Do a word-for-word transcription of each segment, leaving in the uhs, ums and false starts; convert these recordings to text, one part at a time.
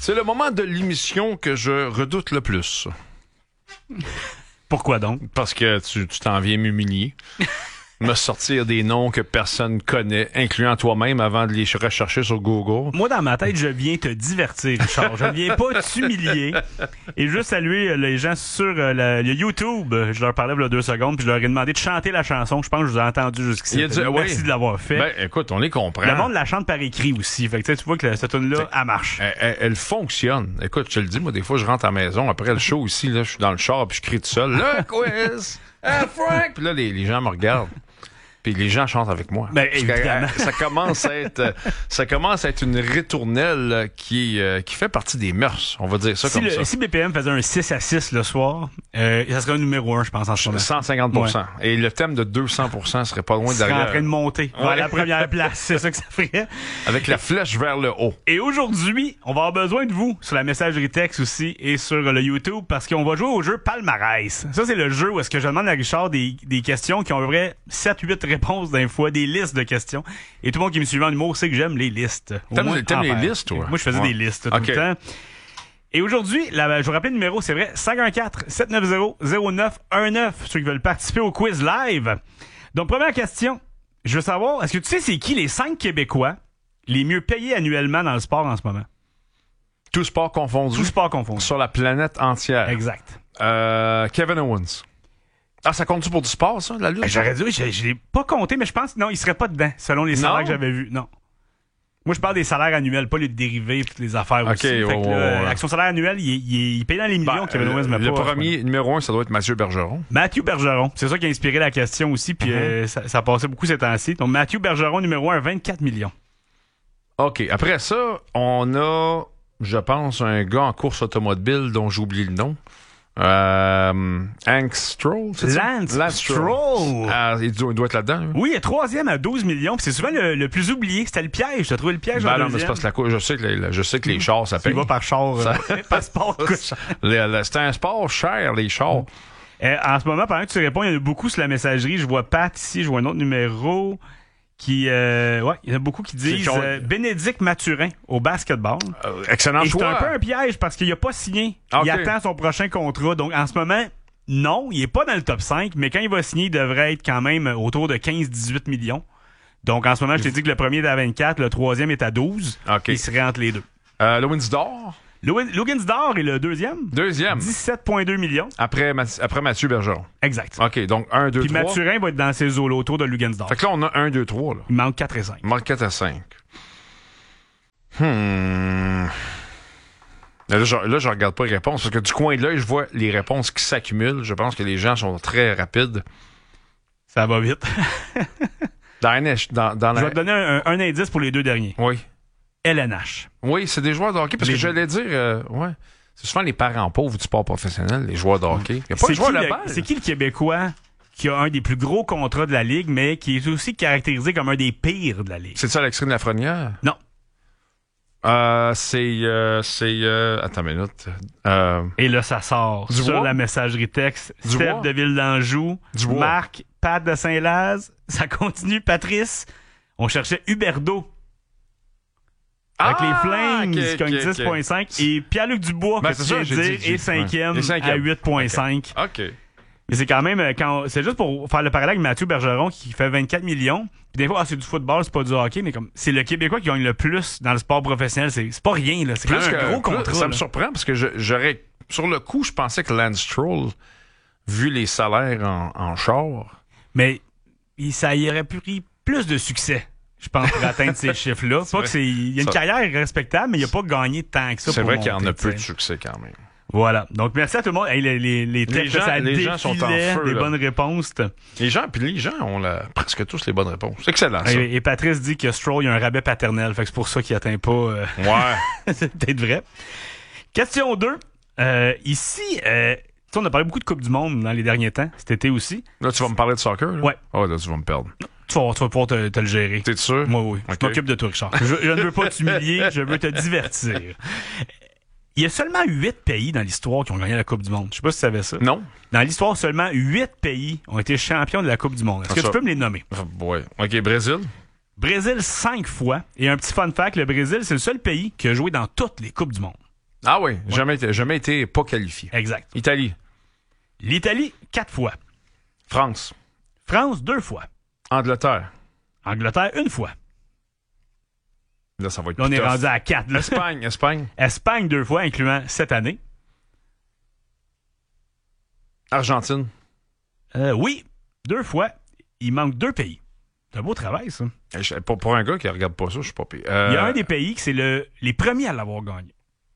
C'est le moment de l'émission que je redoute le plus. Pourquoi donc? Parce que tu tu t'en viens m'humilier. Me sortir des noms que personne connaît, incluant toi-même, avant de les rechercher sur Google. Moi, dans ma tête, je viens te divertir, Richard. Je viens pas t'humilier. Et juste saluer les gens sur euh, le, le YouTube. Je leur parlais il y a deux secondes, puis je leur ai demandé de chanter la chanson. Je pense que je vous ai entendu jusqu'ici. Il a dit, Merci oui. de l'avoir fait. Ben, écoute, on les comprend. Le monde la chante par écrit aussi. Fait que tu vois que la- cette tune-là, elle marche. Elle, elle- elle fonctionne. Écoute, je te le dis, moi, des fois, je rentre à la maison, après le show ici, là, je suis dans le char, puis je crie tout seul, le quiz! Ah, Frank! Puis là, les, les gens me regardent. Puis les gens chantent avec moi. Ben, Parce que, évidemment. euh, ça commence à être, euh, ça commence à être une ritournelle euh, qui, euh, qui fait partie des mœurs. On va dire ça Si, comme le, ça. si B P M faisait un six à six le soir, euh, ça serait un numéro un, je pense, en ce moment. cent cinquante pour cent. Et le thème de deux cents pour cent serait pas loin Il serait derrière. en train de monter Ouais. vers la première place. C'est ça que ça ferait. Avec la flèche vers le haut. Et aujourd'hui, on va avoir besoin de vous sur la messagerie texte aussi et sur le YouTube parce qu'on va jouer au jeu Palmarès. Ça, c'est le jeu où est-ce que je demande à Richard des, des questions qui ont à peu près sept huit réponses d'un fois, des listes de questions. Et tout le monde qui me suit en humour sait que j'aime les listes. Au T'aimes moins, les- t'aimes en les faire. listes, toi? Moi, je faisais Ouais. des listes tout Ok. le temps. Et aujourd'hui, la- je vous rappelle le numéro, c'est vrai, cinq un quatre, sept neuf zéro, zéro neuf un neuf, ceux qui veulent participer au quiz live. Donc, première question. Je veux savoir, est-ce que tu sais c'est qui les cinq Québécois les mieux payés annuellement dans le sport en ce moment? Tout sport confondu. Tout sport confondu. Sur la planète entière. Exact. Euh, Kevin Owens. Ah, ça compte-tu pour du sport, ça, la lutte? Ben, J'aurais dit, je, je l'ai pas compté, mais je pense que non, il serait pas dedans, selon les salaires Non? que j'avais vus. Non. Moi, je parle des salaires annuels, pas les dérivés et toutes les affaires Ok, aussi. ouais, Fait que là, ouais, ouais. L'action salaire annuelle, il, est- il, est- il paye dans les millions, Ben, Kevin Owens, mais le pas. premier, numéro un, ça doit être Mathieu Bergeron. Mathieu Bergeron, c'est ça qui a inspiré la question aussi, puis Mhm. euh, ça, ça passait beaucoup ces temps-ci. Donc, Mathieu Bergeron, numéro un, vingt-quatre millions. OK. Après ça, on a, je pense, un gars en course automobile dont j'oublie le nom. Euh, Hank Stroll, c'est ça? Lance Stroll. Ah, il doit, il doit être là-dedans. lui. Oui, il est troisième à douze millions, puis c'est souvent le, le plus oublié. C'était le piège. T'as trouvé le piège Ben en non, mais c'est deuxième. parce que la course, je sais que les, je sais que les chars, ça Il paye. va par char, euh, Ça- par sport. coûte. Le- le- C'est un sport cher, les chars. Euh, en ce moment, pendant que tu réponds, il y en a beaucoup sur la messagerie. Je vois Pat ici, je vois un autre numéro qui... Euh, ouais, il y en a beaucoup qui disent C'est qu'on- euh, Bénédicte Mathurin au basketball. Euh, excellent Et c'est choix. un peu un piège parce qu'il a pas signé. Ok. Il attend son prochain contrat. Donc, en ce moment, non, il est pas dans le top cinq, mais quand il va signer, il devrait être quand même autour de quinze à dix-huit millions. Donc, en ce moment, je t'ai dit que le premier est à vingt-quatre, le troisième est à douze. OK. Il serait entre les deux. Euh, le Windsor, Lugansdor est le deuxième. deuxième. dix-sept virgule deux millions. Après, Math- après Mathieu Bergeron. Exact. OK, donc un, deux, Puis trois. Mathurin va être dans ces eaux-là, autour de Lugansdor. Fait que là, on a un, deux, trois. Là. Il manque quatre et cinq. Il manque quatre à cinq. Hmm. Là je, là, je regarde pas les réponses, parce que du coin de l'œil, je vois les réponses qui s'accumulent. Je pense que les gens sont très rapides. Ça va vite. Dans, N H dans, dans Je la... vais te donner un, un indice pour les deux derniers. Oui. L N H. Oui, c'est des joueurs de hockey, parce Les que j'allais dire... euh, ouais. C'est souvent les parents pauvres du sport professionnel, les joueurs de hockey. Il n'y a pas C'est de joueurs qui, de le- balle. c'est qui le Québécois qui a un des plus gros contrats de la Ligue, mais qui est aussi caractérisé comme un des pires de la Ligue? C'est ça, Alexandre Lafrenière? Non. Euh, c'est... Euh, c'est... Euh, attends une minute. Euh, Et là, ça sort Dubois? sur la messagerie texte. Dubois? Steph de Ville d'Anjou, Dubois? Marc, Pat de Saint-Laz, ça continue, Patrice. On cherchait Huberdeau. Avec Ah, les Flames, ok, qui gagnent ok, ok. dix virgule cinq. Et Pierre-Luc Dubois, Ben, que c'est tu ça, viens de j'ai dire, dit, j'ai- est cinquième ouais. Et cinquième. à huit virgule cinq. OK. Mais c'est quand même, euh, quand c'est juste pour faire le parallèle avec Mathieu Bergeron qui fait vingt-quatre millions. Puis des fois, ah, c'est du football, c'est pas du hockey, mais comme c'est le Québécois qui gagne le plus dans le sport professionnel. C'est, c'est pas rien, là. C'est quand Plus même un que- gros plus- contrat. Ça me là. surprend parce que je- j'aurais... Sur le coup, je pensais que Lance Stroll, vu les salaires en, en char... Mais il, ça y aurait pris plus de succès, je pense, pour atteindre ces chiffres-là. Pas vrai. que c'est, il y a une Ça- carrière respectable, mais il a pas gagné tant que ça. C'est pour vrai qu'il y en monter, a peu tu de sais. succès quand même. Voilà. Donc, merci à tout le monde. Hey, les, les, les textes, gens- ça les gens sont en défilait, feu, des là. bonnes réponses. Les gens, puis les gens ont la- presque tous les bonnes réponses. C'est excellent, ça. Et, et Patrice dit que Stroll, il y a un rabais paternel. Fait que c'est pour ça qu'il atteint pas... euh, Ouais. c'est peut-être vrai. Question deux. Euh, ici, euh, tu sais, on a parlé beaucoup de Coupe du Monde dans les derniers temps, cet été aussi. Là, tu vas me parler de soccer, là? Ouais. Ah ouais, là, tu vas me perdre. Tu vas, tu vas pouvoir te, te le gérer. T'es sûr? Moi, oui. Ok. Je m'occupe de toi, Richard. Je, je ne veux pas t'humilier, je veux te divertir. Il y a seulement huit pays dans l'histoire qui ont gagné la Coupe du Monde. Je sais pas si tu savais ça. Non? Dans l'histoire, seulement huit pays ont été champions de la Coupe du Monde. Est-ce Ah, que ça. tu peux me les nommer? Ah, ouais. OK, Brésil? Brésil cinq fois. Et un petit fun fact, le Brésil, c'est le seul pays qui a joué dans toutes les Coupes du Monde. Ah oui, ouais. jamais, été, jamais été pas qualifié. Exact. Italie. L'Italie, quatre fois. France. France, deux fois. Angleterre. Angleterre, une fois. Là, ça va être Là, on est tough. rendu à quatre. Là. Espagne, Espagne. Espagne, deux fois, incluant cette année. Argentine. Euh, oui, deux fois. Il manque deux pays. C'est un beau travail, ça. Je- Pour, pour un gars qui regarde pas ça, je suis pas pire. Euh, Il y a un des pays qui c'est le, les premiers à l'avoir gagné.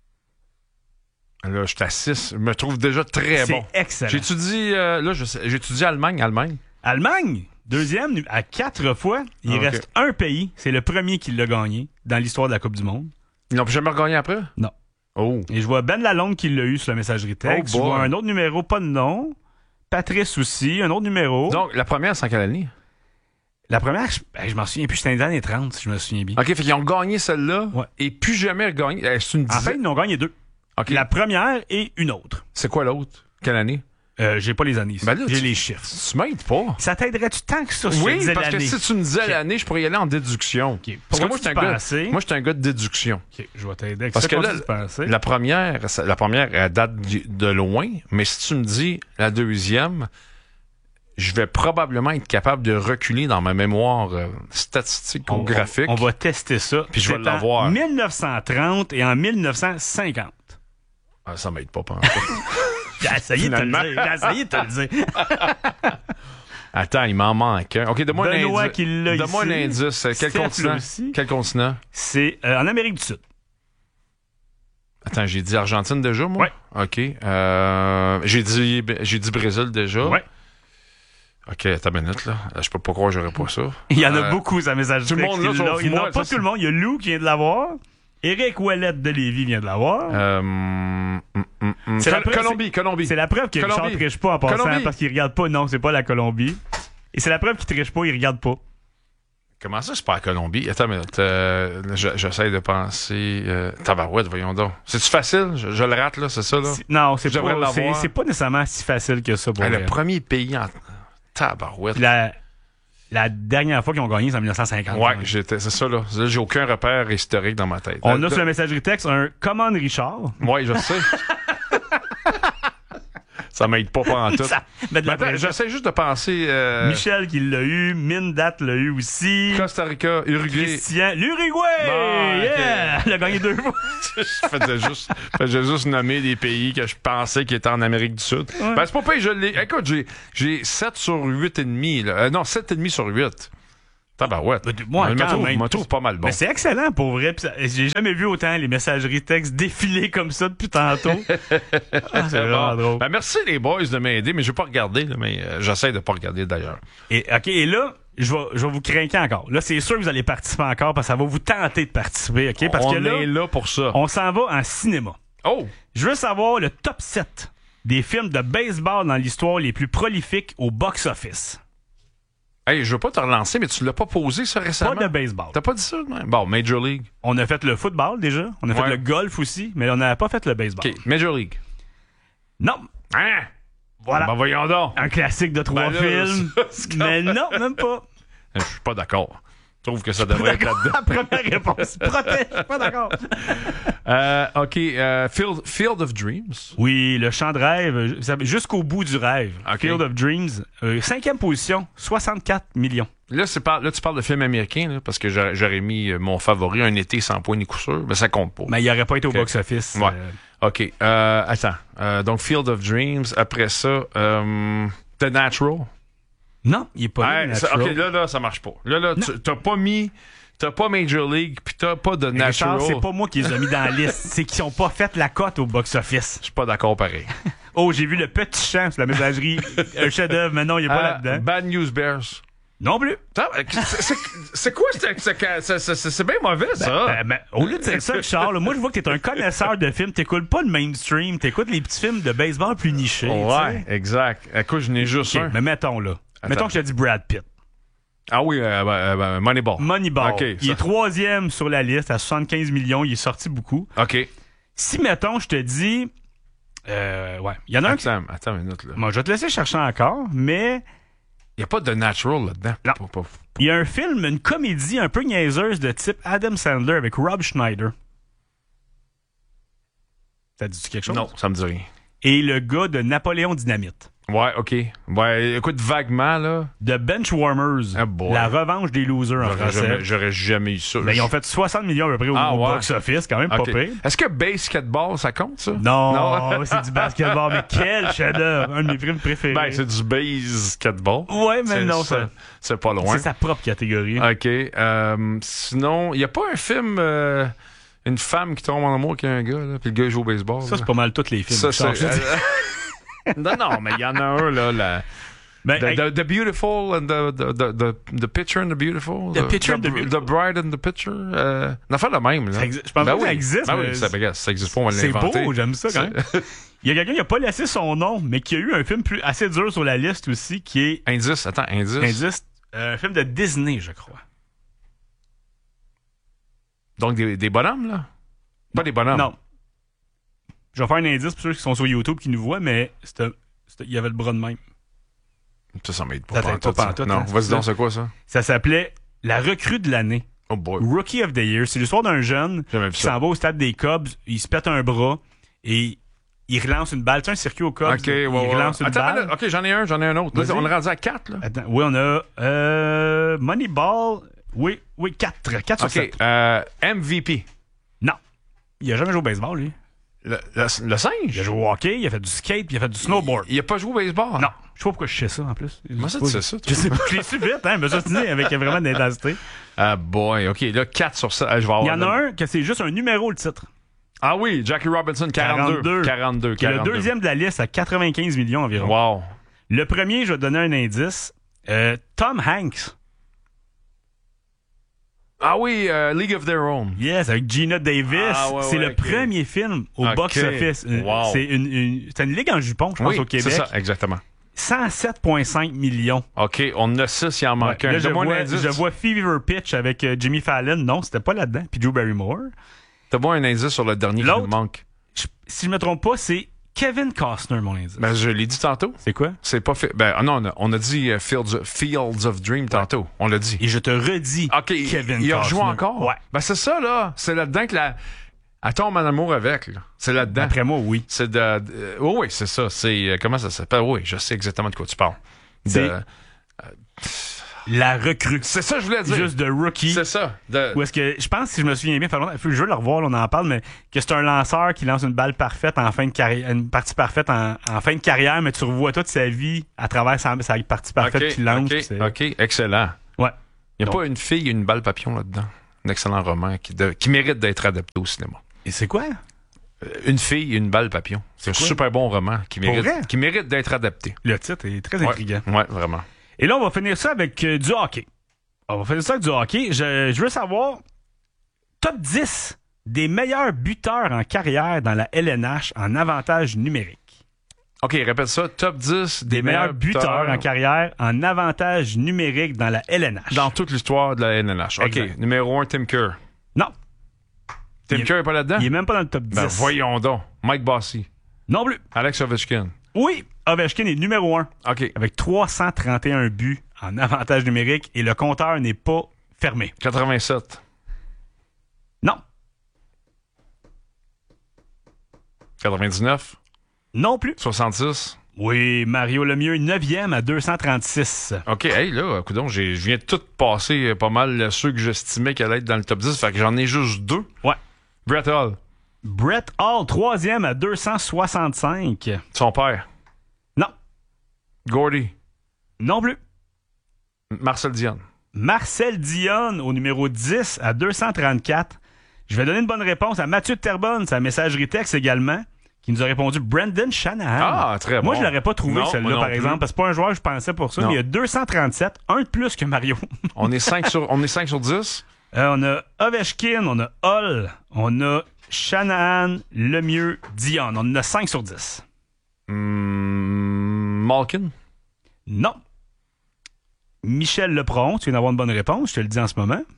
Là, je suis à six. Je me trouve déjà très C'est bon. excellent. J'étudie, euh, là, je sais- j'étudie Allemagne, Allemagne. Allemagne, deuxième, à quatre fois. Il Ah, ok. reste un pays. C'est le premier qui l'a gagné dans l'histoire de la Coupe du Monde. Ils n'ont jamais regagné après? Non. Oh. Et je vois Ben Lalonde qui l'a eu sur la messagerie texte. Oh je boy. vois un autre numéro, pas de nom. Patrice aussi, un autre numéro. Donc, la première, c'est en quelle année? La première, je, ben, je m'en souviens plus, c'était dans les années trente, si je me souviens bien. OK, fait qu'ils ont gagné celle-là Ouais. et plus jamais regagné. Eh, C'est une En fait, dizaine. ils en ont gagné deux. OK. La première et une autre. C'est quoi l'autre? Quelle année? Euh, j'ai pas les années ici. Ben là, j'ai tu- les chiffres. Tu m'aides pas. Ça t'aiderait-tu tant que ça si je te Oui, disais parce que l'année? si tu me disais Ok. l'année, je pourrais y aller en déduction. Ok. Parce que Pourquoi moi, tu je suis un gars, pensais? moi, je suis un gars de déduction. Ok, je vais t'aider avec Parce ça. que Continue là, de penser. La première, ça- la première, elle date du- de loin, mais si tu me dis la deuxième, je vais probablement être capable de reculer dans ma mémoire euh, statistique ou on, graphique. On, on va tester ça. Puis je vais C'est en l'avoir. mille neuf cent trente et en mille neuf cent cinquante. Ah, ça m'aide pas, pas. J'ai essayé de te le Finalement. dire. J'ai essayé de te le dire. Attends, il m'en manque un. OK, donne-moi un Benoît indice. qui l'a Donne-moi ici. un indice. Quel Steph continent? l'a aussi. Quel continent? C'est euh, en Amérique du Sud. Attends, j'ai dit Argentine déjà, moi? Ouais. OK. Euh, j'ai dit j'ai dit Brésil déjà. Ouais. OK, attends une minute, là. Je peux pas croire que j'aurais pas ça. Il y en a Euh, beaucoup, sa messagerie. tout le monde, là, texte, il l'a. sauf Il moi, n'a pas ça, tout le monde. Il y a Lou qui vient de l'avoir. Éric Ouellette de Lévis vient de l'avoir. Euh, hum, hum, hum. C'est la Col- preuve, Colombie, Colombie. C'est la preuve que Richard Colombie. triche pas en passant Colombie. parce qu'il regarde pas. Non, c'est pas la Colombie. Et c'est la preuve qu'il triche pas, il regarde pas. Comment ça, c'est pas la Colombie? Attends une minute. Euh, je- j'essaie de penser... Euh, tabarouette, voyons donc. C'est-tu facile? Je, je le rate, là, c'est ça, là? C'est- Non, c'est Je devrais pas, c'est, l'avoir. c'est pas nécessairement si facile que ça pour Ah, vrai. le premier pays en... Tabarouette. Puis La, la dernière fois qu'ils ont gagné, c'est en mille neuf cent cinquante. Ouais, j'étais, c'est ça, là. Là, j'ai aucun repère historique dans ma tête. On Euh, a sur la messagerie texte un commande Richard. Ouais, je sais. Ça m'aide pas pas en tout. Ça met de Mais la attends, pression. j'essaie juste de penser... Euh, Michel qui l'a eu, Mindat l'a eu aussi. Costa Rica, Uruguay. Christian, l'Uruguay! Bon, ok. Yeah! Il a gagné deux fois. Je faisais juste, je faisais juste nommer des pays que je pensais qui étaient en Amérique du Sud. Ouais. Ben, c'est pas pire, je l'ai. Écoute, j'ai, j'ai sept sur huit et demi, là. Euh, non, sept et demi sur huit. Tabarouette. Ben, moi, je me quand trouve, même. me trouve pas mal bon. Mais c'est excellent pour vrai. Pis ça- j'ai jamais vu autant les messageries textes défiler comme ça depuis tantôt. Ah, c'est vraiment Bon. drôle. Ben, merci les boys de m'aider, mais je vais pas regarder, là, mais euh, j'essaie de pas regarder d'ailleurs. Et, OK, et là, je vais, je vais vous craquer encore. Là, c'est sûr que vous allez participer encore parce que ça va vous tenter de participer, OK? Parce On que là, est là pour ça. on s'en va en cinéma. Oh! Je veux savoir le top sept des films de baseball dans l'histoire les plus prolifiques au box-office. Hey, je veux pas te relancer, mais tu l'as pas posé, ça, récemment? Pas de baseball. T'as pas dit ça? Non? Bon, Major League. On a fait le football déjà. On a fait Ouais. le golf aussi, mais on n'a pas fait le baseball. OK, Major League. Non. Hein? Voilà. Ben, voyons donc. Un classique de trois Ben là, films. ça, c'est quand Mais non, même pas. Je suis pas d'accord. Je trouve que ça devrait être D'accord. là-dedans. La première réponse. Protège. Je suis pas d'accord. Euh, OK, euh, Field, Field of Dreams. Oui, le chant de rêve, ça- jusqu'au bout du rêve. Ok. Field of Dreams. Euh, cinquième position, soixante-quatre millions. Là, c'est par- là, tu parles de film américain, là, parce que j'aurais, j'aurais mis euh, mon favori, Un été sans point ni coup sûr, mais ça compte pas. Mais il n'aurait pas été au Ok. box-office. Ouais. Euh, OK, euh, attends. Euh, donc, Field of Dreams. Après ça, euh, The Natural. non, il est pas Hey, là. ça- OK, là, là, ça marche pas. Là, là, tu- t'as pas mis... T'as pas Major League, puis t'as pas The Natural. c'est pas moi qui les ai mis dans la liste. C'est qu'ils n'ont pas fait la cote au box-office. Je suis pas d'accord pareil. Oh, j'ai vu le petit chant sur la messagerie. Un chef-d'œuvre, mais non, il est pas Euh, là-dedans. Bad News Bears. Non plus. Attends, euh, C'est c'est- c'est quoi? c'est- c'est- c'est- c'est- C'est bien mauvais, ça. Euh, ben, au lieu de dire ça, Richard, là, moi je vois que t'es un connaisseur de films, t'écoutes pas le mainstream, t'écoutes les petits films de baseball plus nichés. Ouais, tu sais. exact. Écoute, je n'ai juste Ok, un. mais mettons là. Attends. Mettons que je te dis Brad Pitt. Ah oui, euh, ben, euh, ben, Moneyball. Moneyball. OK, il ça- est troisième sur la liste à soixante-quinze millions, il est sorti beaucoup. OK. Si, mettons, je te dis... Euh, ouais, il y en a un qui... Attends, attends une minute, là. Moi, je vais te laisser chercher encore, mais Il n'y a pas de Natural là-dedans. Non. Pas- pas- il y a un film, une comédie un peu niaiseuse de type Adam Sandler avec Rob Schneider. Ça dit quelque chose? Non, ça me dit rien. Et le gars de Napoléon Dynamite. Ouais, OK. Ouais, écoute, vaguement, là. The Benchwarmers. Ah, boy. La revanche des losers en J'aurais français. jamais, j'aurais jamais eu ça. Ben, ils ont fait soixante millions à peu près au, Ah, au ouais. box-office, quand même, OK. pas pire. Est-ce que basketball, ça compte, ça? Non, Non. c'est du basketball, mais quel chef-d'œuvre! Un de mes films préférés. Ben, c'est du basketball. Ouais, mais C'est- non, c'est, ça. c'est pas loin. C'est sa propre catégorie. OK. Euh, sinon, il n'y a pas un film, euh, une femme qui tombe en amour avec un gars, là, puis le gars joue au baseball. Ça, là. c'est pas mal tous les films. Ça, Richard, c'est... je te dis. non, non, mais il y en a un, là. La... Ben, The, hey, the, the Beautiful and the, the, the, the, the Picture and the Beautiful. The Picture and the Beautiful. The Bride and the Picture. Euh, une affaire de même, là. ça existe- je pense Ben pas que ça oui. existe, Ben mais oui, ça, ben, ça existe pas, on va c'est l'inventer. beau, j'aime ça quand même. Il y a quelqu'un qui a pas laissé son nom, mais qui a eu un film plus assez dur sur la liste aussi, qui est Indice, attends, indice. Indice, euh, un film de Disney, je crois. Donc des, des bonhommes, là? Pas des bonhommes. Non. Je vais faire un indice pour ceux qui sont sur YouTube qui nous voient, mais c'était- c'était- il y avait le bras de même. Ça, ça m'aide pas. Ça t'aide pantoute, pas ça. pantoute, Non, hein, vas-y c'est donc, ça. c'est quoi ça? Ça s'appelait La recrue de l'année. Oh boy. Rookie of the Year. C'est l'histoire d'un jeune J'ai même vu qui ça. s'en va au stade des Cubs, il se pète un bras et il relance une balle. Tu sais, un circuit aux Cubs, Ok, ouais, il ouais. relance une Attends, balle. minute. ok, j'en ai un, j'en ai un autre. Là, Vas-y. on est rendu à quatre, là. Attends, oui, on a euh, Moneyball. Oui, oui, quatre. quatre sur Ok, sept. euh, M V P. Non. Il a jamais joué au baseball, lui. Le, le, le Il a singe? joué au hockey, il a fait du skate, puis il a fait du snowboard. Il a pas joué au baseball? Non. Je sais pas pourquoi je sais ça, en plus. Moi, ça, Je tu sais sais pas. ça, toi? Je sais pas. Je l'ai su vite, hein, mais ça, c'est avec vraiment de l'intensité. Ah boy, ok, là, quatre sur sept. Ah, je vais avoir Il y en a le- un que c'est juste un numéro, le titre. Ah oui, Jackie Robinson, quarante-deux. quarante-deux. quarante-deux, Qui est le quarante-deux. deuxième de la liste à quatre-vingt-quinze millions environ. Wow. Le premier, je vais te donner un indice. Euh, Tom Hanks. Ah oui, euh, League of Their Own. Yes, avec Gina Davis. Ah, ouais, c'est ouais, le ok. premier film au Ok. box-office. Euh, Wow. C'est une, une, c'est une ligue en jupon, je pense, Oui, au Québec. c'est ça, exactement. cent sept virgule cinq millions. OK, on en a six, il en manque Ouais. un. Là, je, Donne-moi un vois, indice. je vois Fever Pitch avec euh, Jimmy Fallon. Non, c'était pas là-dedans. Puis Drew Barrymore. Donne-moi un indice sur le dernier qui L'autre? nous manque. Je- si je me trompe pas, c'est Kevin Costner, mon indice. Ben, je l'ai dit tantôt. c'est quoi? C'est pas fait. Ben, ah non, on a, on a dit euh, Fields, Fields of Dream tantôt. On l'a dit. Et je te redis OK, Kevin il a Costner. rejoué encore? Ouais. Ben, c'est ça, là. C'est là-dedans que la. Elle tombe en amour avec, là. C'est là-dedans. Après moi, oui. C'est de. de- euh, oui, oui, c'est ça. C'est. euh, comment ça s'appelle? Oui, je sais exactement de quoi tu parles. De- C'est- La recrue. C'est ça, que je voulais dire. Juste de rookie. C'est ça. De... Ou est-ce que, je pense, si je me souviens bien, fait longtemps- je veux le revoir, là, on en parle, mais que c'est un lanceur qui lance une balle parfaite en fin de carrière, une partie parfaite en, en fin de carrière, mais tu revois toute sa vie à travers sa, sa partie parfaite OK, qu'il lance. OK, puis c'est- OK, excellent. Ouais. Il n'y a Donc- pas une fille et une balle papillon là-dedans. Un excellent roman qui, de- qui mérite d'être adapté au cinéma. Et c'est quoi? Euh, Une fille et une balle papillon. C'est un quoi? super bon roman qui Pour mérite, vrai? qui mérite d'être adapté. Le titre est très Ouais, intriguant. ouais, vraiment. Et là, on va finir ça avec euh, du hockey. On va finir ça avec du hockey. Je, je veux savoir, top dix des meilleurs buteurs en carrière dans la L N H en avantage numérique. OK, répète ça. Top dix des, Des meilleurs buteurs en carrière en avantage numérique dans la L N H. dans toute l'histoire de la N L H. OK, Exact. numéro un, Tim Kerr. Non, Tim Il est- Kerr est pas là-dedans? il est même pas dans le top dix. Ben voyons donc. Mike Bossy. Non plus. Alex Ovechkin. Oui, Ovechkin est numéro un OK. avec trois cent trente et un buts en avantage numérique et le compteur n'est pas fermé. quatre-vingt-sept. Non, quatre-vingt-dix-neuf. non plus. soixante-six. Oui, Mario Lemieux, neuvième à deux cent trente-six. OK, hey, là, coudonc, j'ai- je viens de tout passer euh, pas mal euh, ceux que j'estimais qu'elle allait être dans le top dix, fait que j'en ai juste deux. Ouais. Brett Hall, Brett Hall, troisième à deux cent soixante-cinq. son père. Non, Gordy, non plus. Marcel Dion. Marcel Dionne au numéro dix à deux cent trente-quatre. Je vais donner une bonne réponse à Mathieu de Terrebonne, sa messagerie texte également, qui nous a répondu Brendan Shanahan. Ah, très bon. Moi, je l'aurais pas trouvé, Non, moi celle-là, non par plus. exemple, parce que c'est pas un joueur que je pensais pour ça, Non. mais il y a deux cent trente-sept, un de plus que Mario. On est cinq sur, on est cinq sur dix. Euh, on a Ovechkin, on a Hall, on a Shanahan, Lemieux, Dionne. On en a cinq sur dix. Hmm, Malkin. Non. Michel Lepron, tu viens d'avoir une bonne réponse, je te le dis en ce moment.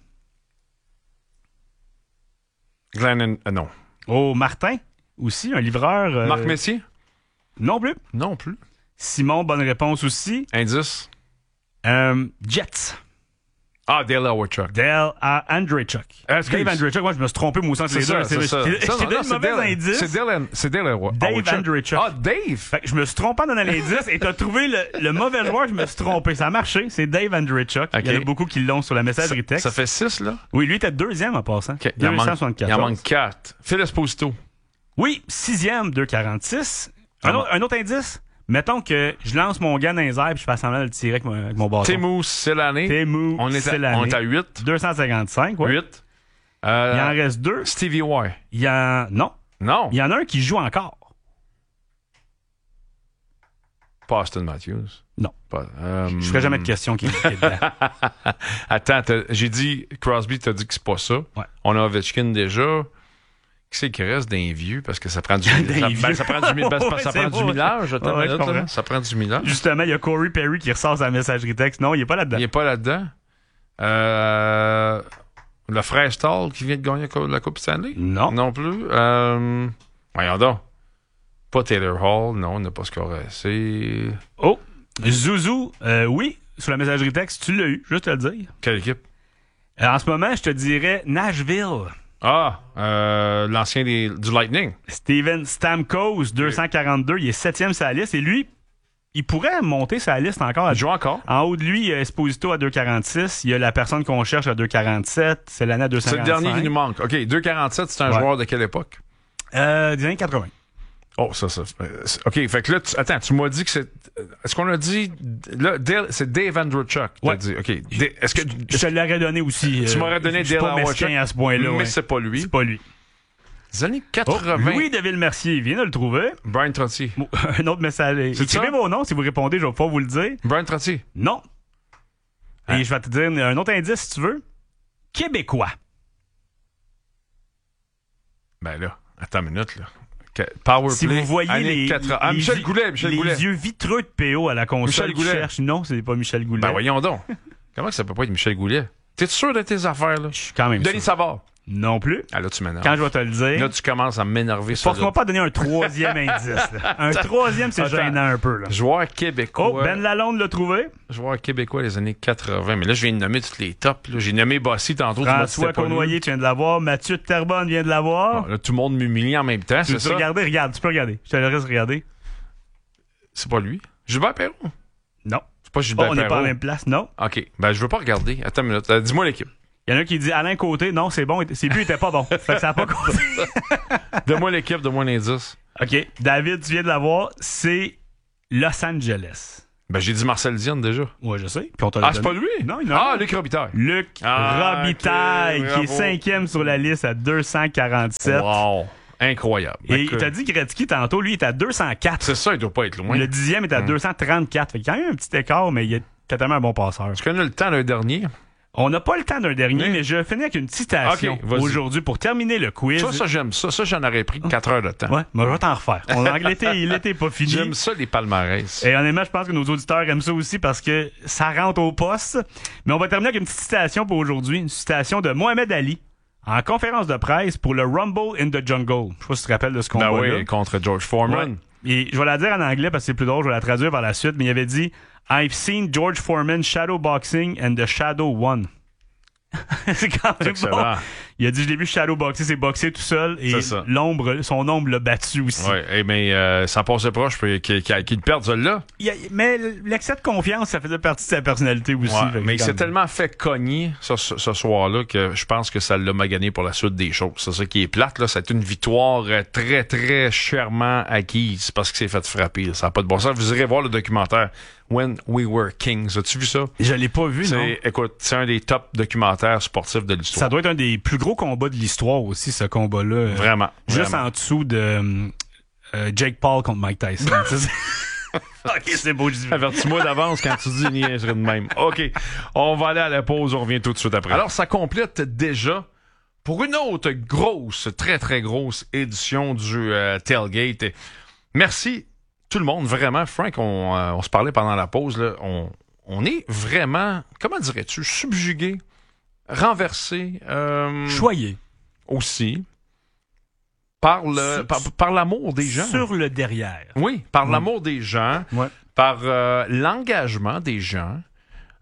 Glenn, euh, non. Oh, Martin, aussi, un livreur. euh, Marc Messier. Non plus. Non plus. Simon, bonne réponse aussi. Indice. Euh, Jets. Ah, Dale Hawerchuk. Dale uh, Andreychuk. Est-ce Dave que- Andreychuk, moi je me suis trompé, moi aussi, entre C'est les ça, deux. c'est ça. Je Ça, t'ai non, donné non, le c'est mauvais Dale- indice. C'est Dale, c'est Dale Hawerchuk. Dave Andreychuk. Ah, Dave! Fait que je me suis trompé en donnant l'indice et t'as trouvé le, le mauvais joueur, je me suis trompé. Ça a marché, c'est Dave Andreychuk. Ok. Il y en a beaucoup qui l'ont sur la messagerie texte. Ça fait six, là? Oui, lui était deuxième en passant. Okay. Il, en manque, il en deux cent soixante-quatorze. manque quatre. Phil Esposito. Oui, sixième, deux quarante-six. Un, Ah, autre, un autre indice? Mettons que je lance mon gun dans les airs puis je fais semblant de le tirer avec mon, avec mon bâton. Temu, c'est l'année. Temu, On est c'est à, l'année. on est à huit. deux cent cinquante-cinq, ouais. huit. Euh, Il en reste deux. Stevie Y. Il y en... Non. Non. Il y en a un qui joue encore. Pas Austin Matthews. Non. Pas, euh, Je ferai jamais de questions qui qui est dedans. Attends, t'as- j'ai dit Crosby, t'as dit que c'est pas ça. Ouais. On a Ovechkin déjà. Qui c'est qui reste d'un vieux? Parce que ça prend du Des ça, vieux. ben, ça prend du, ben, ça, Ouais, ça c'est prend bon. du millage. Attends, Ouais, une je minute, là. comprends. Ça prend du millage. Justement, il y a Corey Perry qui ressort sa messagerie texte. Non, il est pas là-dedans. Il est pas là-dedans. Euh, le frère Stahl qui vient de gagner la Coupe- la Coupe Stanley? Non. Non plus. Euh, voyons donc. Pas Taylor Hall. Non, on n'a pas scoré assez. Oh, Zouzou, euh, oui, sur la messagerie texte, tu l'as eu, juste te le dire. Quelle équipe? Euh, en ce moment, je te dirais Nashville. Ah, euh, l'ancien des- du Lightning. Steven Stamkos, deux cent quarante-deux, il est septième sur la liste. Et lui, il pourrait monter sa liste encore. Il joue encore. En haut de lui, il y a Esposito à deux quarante-six. Il y a la personne qu'on cherche à deux quarante-sept. C'est l'année à deux cent C'est le quarante-cinq. dernier qui nous manque. OK, deux quarante-sept, c'est un Ouais. joueur de quelle époque? Euh, des années quatre-vingts. Oh, ça, ça. euh, c'est- OK, fait que là, tu- attends, tu m'as dit que c'est. Est-ce qu'on a dit. Là, Dale- c'est Dave Andreychuk. t'as Ouais. dit. OK. Da- Est-ce que. Je te l'aurais donné aussi. Tu euh, m'aurais donné je suis Dale pas mesquin Hawerchuk, à ce point-là. mais ouais. c'est pas lui. C'est pas lui. Les années Oh, quatre-vingts. Louis de Villemercier, il vient de le trouver. Brian Trottier. Bon, un autre message. C'est Écrivez ça? vos noms si vous répondez, je vais pas vous le dire. Brian Trottier. Non. Hein? Et je vais te dire un autre indice si tu veux. Québécois. Ben là, attends une minute, là. Que- Power Si play, vous voyez années les, quatre-vingts. Ah, les Michel yeux- Goulet, Michel les Goulet. yeux vitreux de P O à la console Michel qui Goulet. cherche. Non, c'est pas Michel Goulet. Ben voyons donc. Comment que ça peut pas être Michel Goulet? T'es sûr de tes affaires, là? Je suis quand même Denis sûr. Savard. Non plus. Ah là, tu m'énerves. Quand je vais te le dire, Là, tu commences à m'énerver sur force-moi pas à donner un troisième indice. là. Un troisième, c'est Attends. gênant un peu. Là. Joueur québécois. Oh, Ben Lalonde l'a trouvé. Joueur québécois des années quatre-vingts. Mais là, je viens de nommer tous les tops. là. J'ai nommé Bossy tantôt. tu m'as dit que François c'était pas lui. Cournoyer, tu viens de l'avoir. Mathieu de Terrebonne vient de l'avoir. Bon, là, tout le monde m'humilie en même temps, tu c'est veux ça? regarder? Regarde, tu peux regarder. Je te laisse regarder. C'est pas lui. Gilbert Perrault. Non. C'est pas Oh, Gilbert on n'est Perrault. pas à la même place, non. OK. Ben, je veux pas regarder. Attends une minute. Euh, Dis-moi l'équipe. Il y en a un qui dit Alain Côté, non, c'est bon, ses buts étaient pas bons. Fait que ça a pas compté. Donne-moi l'équipe, donne-moi l'indice. OK. David, tu viens de l'avoir. C'est Los Angeles. Ben, j'ai dit Marcel Diane déjà. Ouais, je sais. Puis on te l'a Ah, c'est pas donné. lui? Non, il y en a Ah, un. Luc Robitaille. Luc Ah, Robitaille, ok, qui est bravo. cinquième sur la liste à deux cent quarante-sept. Wow. Incroyable. Et Écoute, il t'a dit Gretzky tantôt, lui, il est à deux cent quatre. c'est ça, il doit pas être loin. Le dixième est à Hum. deux cent trente-quatre. Fait qu'il y a quand même un petit écart, mais il est tellement un bon passeur. Tu connais le temps d'un dernier? On n'a pas le temps d'un dernier, Oui. mais je finis avec une citation Ok, vas-y. aujourd'hui pour terminer le quiz. Ça, ça, j'aime ça. Ça, j'en aurais pris quatre heures de temps. Ouais, mais je vais t'en refaire. On a l'été, il était pas fini. J'aime ça, les palmarès. Et honnêtement, je pense que nos auditeurs aiment ça aussi parce que ça rentre au poste. Mais on va terminer avec une petite citation pour aujourd'hui. Une citation de Mohamed Ali en conférence de presse pour le Rumble in the Jungle. Je sais pas si tu te rappelles de ce Ben combat-là. oui, contre George Foreman. Ouais. Et je vais la dire en anglais parce que c'est plus drôle. Je vais la traduire par la suite. Mais il avait dit « I've seen George Foreman shadowboxing and the shadow won ». C'est quand même Excellent. bon. Il a dit je l'ai vu shadowboxer, c'est boxer tout seul et C'est ça. l'ombre, son ombre l'a battu aussi. Ouais, eh, mais euh, ça passait proche puis qu'il qu'il- qu'il perde celle-là. Il y a- mais l'excès de confiance, ça faisait partie de sa personnalité aussi. Ouais, Fait que mais il quand s'est même. tellement fait cogner ce, ce- ce soir-là que je pense que ça l'a magané pour la suite des choses. C'est ça qui est plate, là. C'est une victoire euh, très, très chèrement acquise parce qu'il s'est fait frapper. là. Ça n'a pas de bon sens. Vous irez voir le documentaire When We Were Kings. As-tu vu ça? Je l'ai pas vu, non. C'est, écoute, c'est un des top documentaires sportifs de l'histoire. Ça doit être un des plus gros combats de l'histoire aussi, ce combat-là. Euh, Vraiment. Juste vraiment. en dessous de euh, euh, Jake Paul contre Mike Tyson. Ok, c'est beau, je dis. Avertis-moi d'avance quand tu dis une niaiserie de même. OK. On va aller à la pause. On revient tout de suite après. Alors, ça complète déjà pour une autre grosse, très, très grosse édition du euh, Tailgate. Et merci tout le monde. Vraiment, Frank, on, euh, on se parlait pendant la pause. Là, on, on est vraiment, comment dirais-tu, subjugué, renversé. Euh, Choyé. aussi. Par, le, Sur- par, par l'amour des gens. Sur le derrière. Oui, par Ouais. l'amour des gens, Ouais. par euh, l'engagement des gens.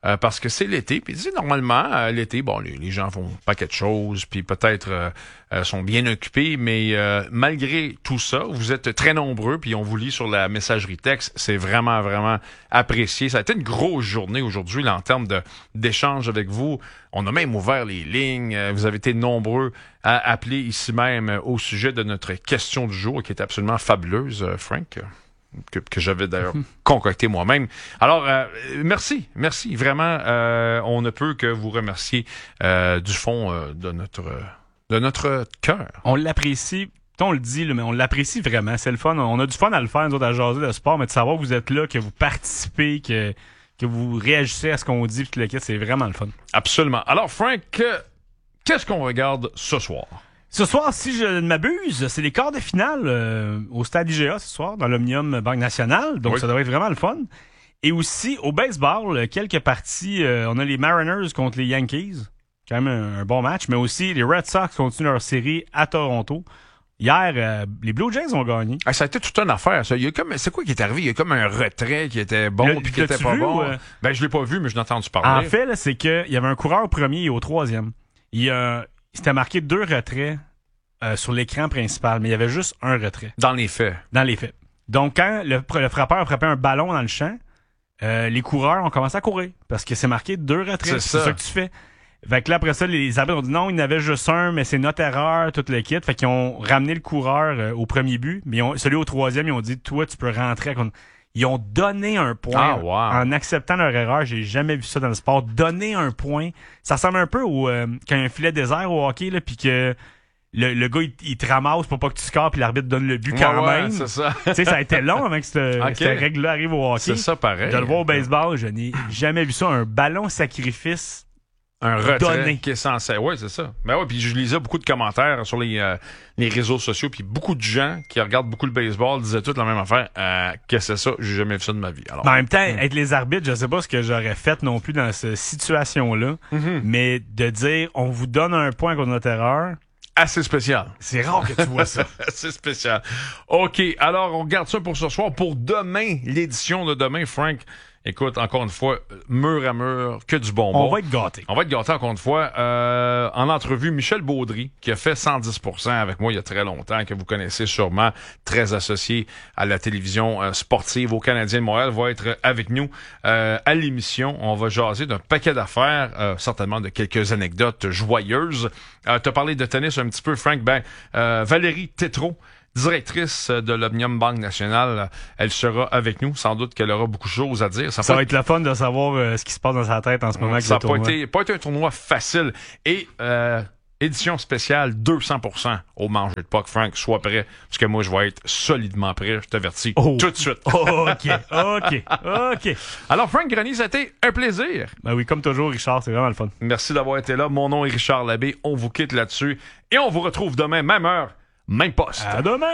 euh, parce que c'est l'été. Puis normalement, euh, l'été, bon, les, les gens font un paquet de choses, puis peut-être euh, euh, sont bien occupés, mais euh, malgré tout ça, vous êtes très nombreux, puis on vous lit sur la messagerie texte. C'est vraiment, vraiment apprécié. Ça a été une grosse journée aujourd'hui là, en termes de, d'échanges avec vous. On a même ouvert les lignes. Vous avez été nombreux à appeler ici même au sujet de notre question du jour, qui est absolument fabuleuse, Frank. Que, que j'avais d'ailleurs concocté moi-même. Alors, euh, merci, merci. Vraiment, euh, on ne peut que vous remercier euh, du fond euh, de notre de notre cœur. On l'apprécie, on le dit, là, mais on l'apprécie vraiment. C'est le fun. On a du fun à le faire, nous autres, à jaser de sport, mais de savoir que vous êtes là, que vous participez, que, que vous réagissez à ce qu'on dit, puis tout le kit, c'est vraiment le fun. Absolument. Alors, Frank, qu'est-ce qu'on regarde ce soir? Ce soir, si je ne m'abuse, c'est les quarts de finale euh, au stade I G A ce soir, dans l'Omnium Banque Nationale. Donc, oui. Ça devrait être vraiment le fun. Et aussi, au baseball, quelques parties. Euh, on a les Mariners contre les Yankees. Quand même un, un bon match. Mais aussi, les Red Sox continuent leur série à Toronto. Hier, euh, les Blue Jays ont gagné. Ah, ça a été toute une affaire, ça. Il y a comme, c'est quoi qui est arrivé? Il y a comme un retrait qui était bon puis qui était pas vu, bon. Euh... Ben, je l'ai pas vu, mais je l'ai entendu parler. En fait, là, c'est qu'il y avait un coureur au premier et au troisième. Il y a... C'était marqué deux retraits euh, sur l'écran principal, mais il y avait juste un retrait. Dans les faits. Dans les faits. Donc, quand le, le frappeur a frappé un ballon dans le champ, euh, les coureurs ont commencé à courir parce que c'est marqué deux retraits. C'est, c'est ça. ça que tu fais. Fait que là, après ça, les arbitres ont dit non, il y en avait juste un, mais c'est notre erreur, toute le kit. Fait qu'ils ont ramené le coureur euh, au premier but, mais ils ont, celui au troisième, ils ont dit, toi, tu peux rentrer. Ils ont donné un point ah, wow. en acceptant leur erreur. J'ai jamais vu ça dans le sport. Donner un point, ça ressemble un peu au euh, quand il y a un filet désert au hockey, là, puis que le, le gars, il, il te ramasse pour pas que tu scores, puis l'arbitre donne le but ouais, quand ouais, même. C'est ça. Tu sais, ça a été long avant que cette, okay. cette règle-là arrive au hockey. C'est ça, pareil. Je le vois au baseball, je n'ai jamais vu ça. Un ballon sacrifice. Un retrait donné. Qui est censé. Oui, c'est ça. Ben ouais, puis je lisais beaucoup de commentaires sur les, euh, les réseaux sociaux, puis beaucoup de gens qui regardent beaucoup le baseball disaient toutes la même affaire. Euh, qu'est-ce que c'est ça? J'ai jamais vu ça de ma vie. Alors, mais en même temps, mm. être les arbitres, je sais pas ce que j'aurais fait non plus dans cette situation-là, mm-hmm. mais de dire on vous donne un point contre notre erreur. Assez spécial. C'est rare que tu vois ça. Assez spécial. OK, alors on garde ça pour ce soir. Pour demain, l'édition de demain, Frank, écoute, encore une fois, mur à mur, que du bonbon. On va être gâtés. On va être gâtés encore une fois. Euh, en entrevue, Michel Baudry, qui a fait cent dix pour cent avec moi il y a très longtemps, que vous connaissez sûrement, très associé à la télévision euh, sportive au Canadien de Montréal, va être avec nous euh, à l'émission. On va jaser d'un paquet d'affaires, euh, certainement de quelques anecdotes joyeuses. Euh, t'as parlé de tennis un petit peu, Frank. Ben, euh, Valérie Tétrault, directrice de l'Omnium Banque Nationale, elle sera avec nous. Sans doute qu'elle aura beaucoup de choses à dire. Ça, ça va être le fun de savoir euh, ce qui se passe dans sa tête en ce moment. Ça n'a pas été, pas été un tournoi facile. Et euh, édition spéciale deux cents pour cent au manger de puck. Frank, sois prêt, parce que moi, je vais être solidement prêt. Je t'avertis oh. tout de suite. Oh, OK, OK, OK. Alors, Frank Grenier, ça a été un plaisir. Ben oui, comme toujours, Richard, c'est vraiment le fun. Merci d'avoir été là. Mon nom est Richard Labbé. On vous quitte là-dessus. Et on vous retrouve demain, même heure, même poste. À demain!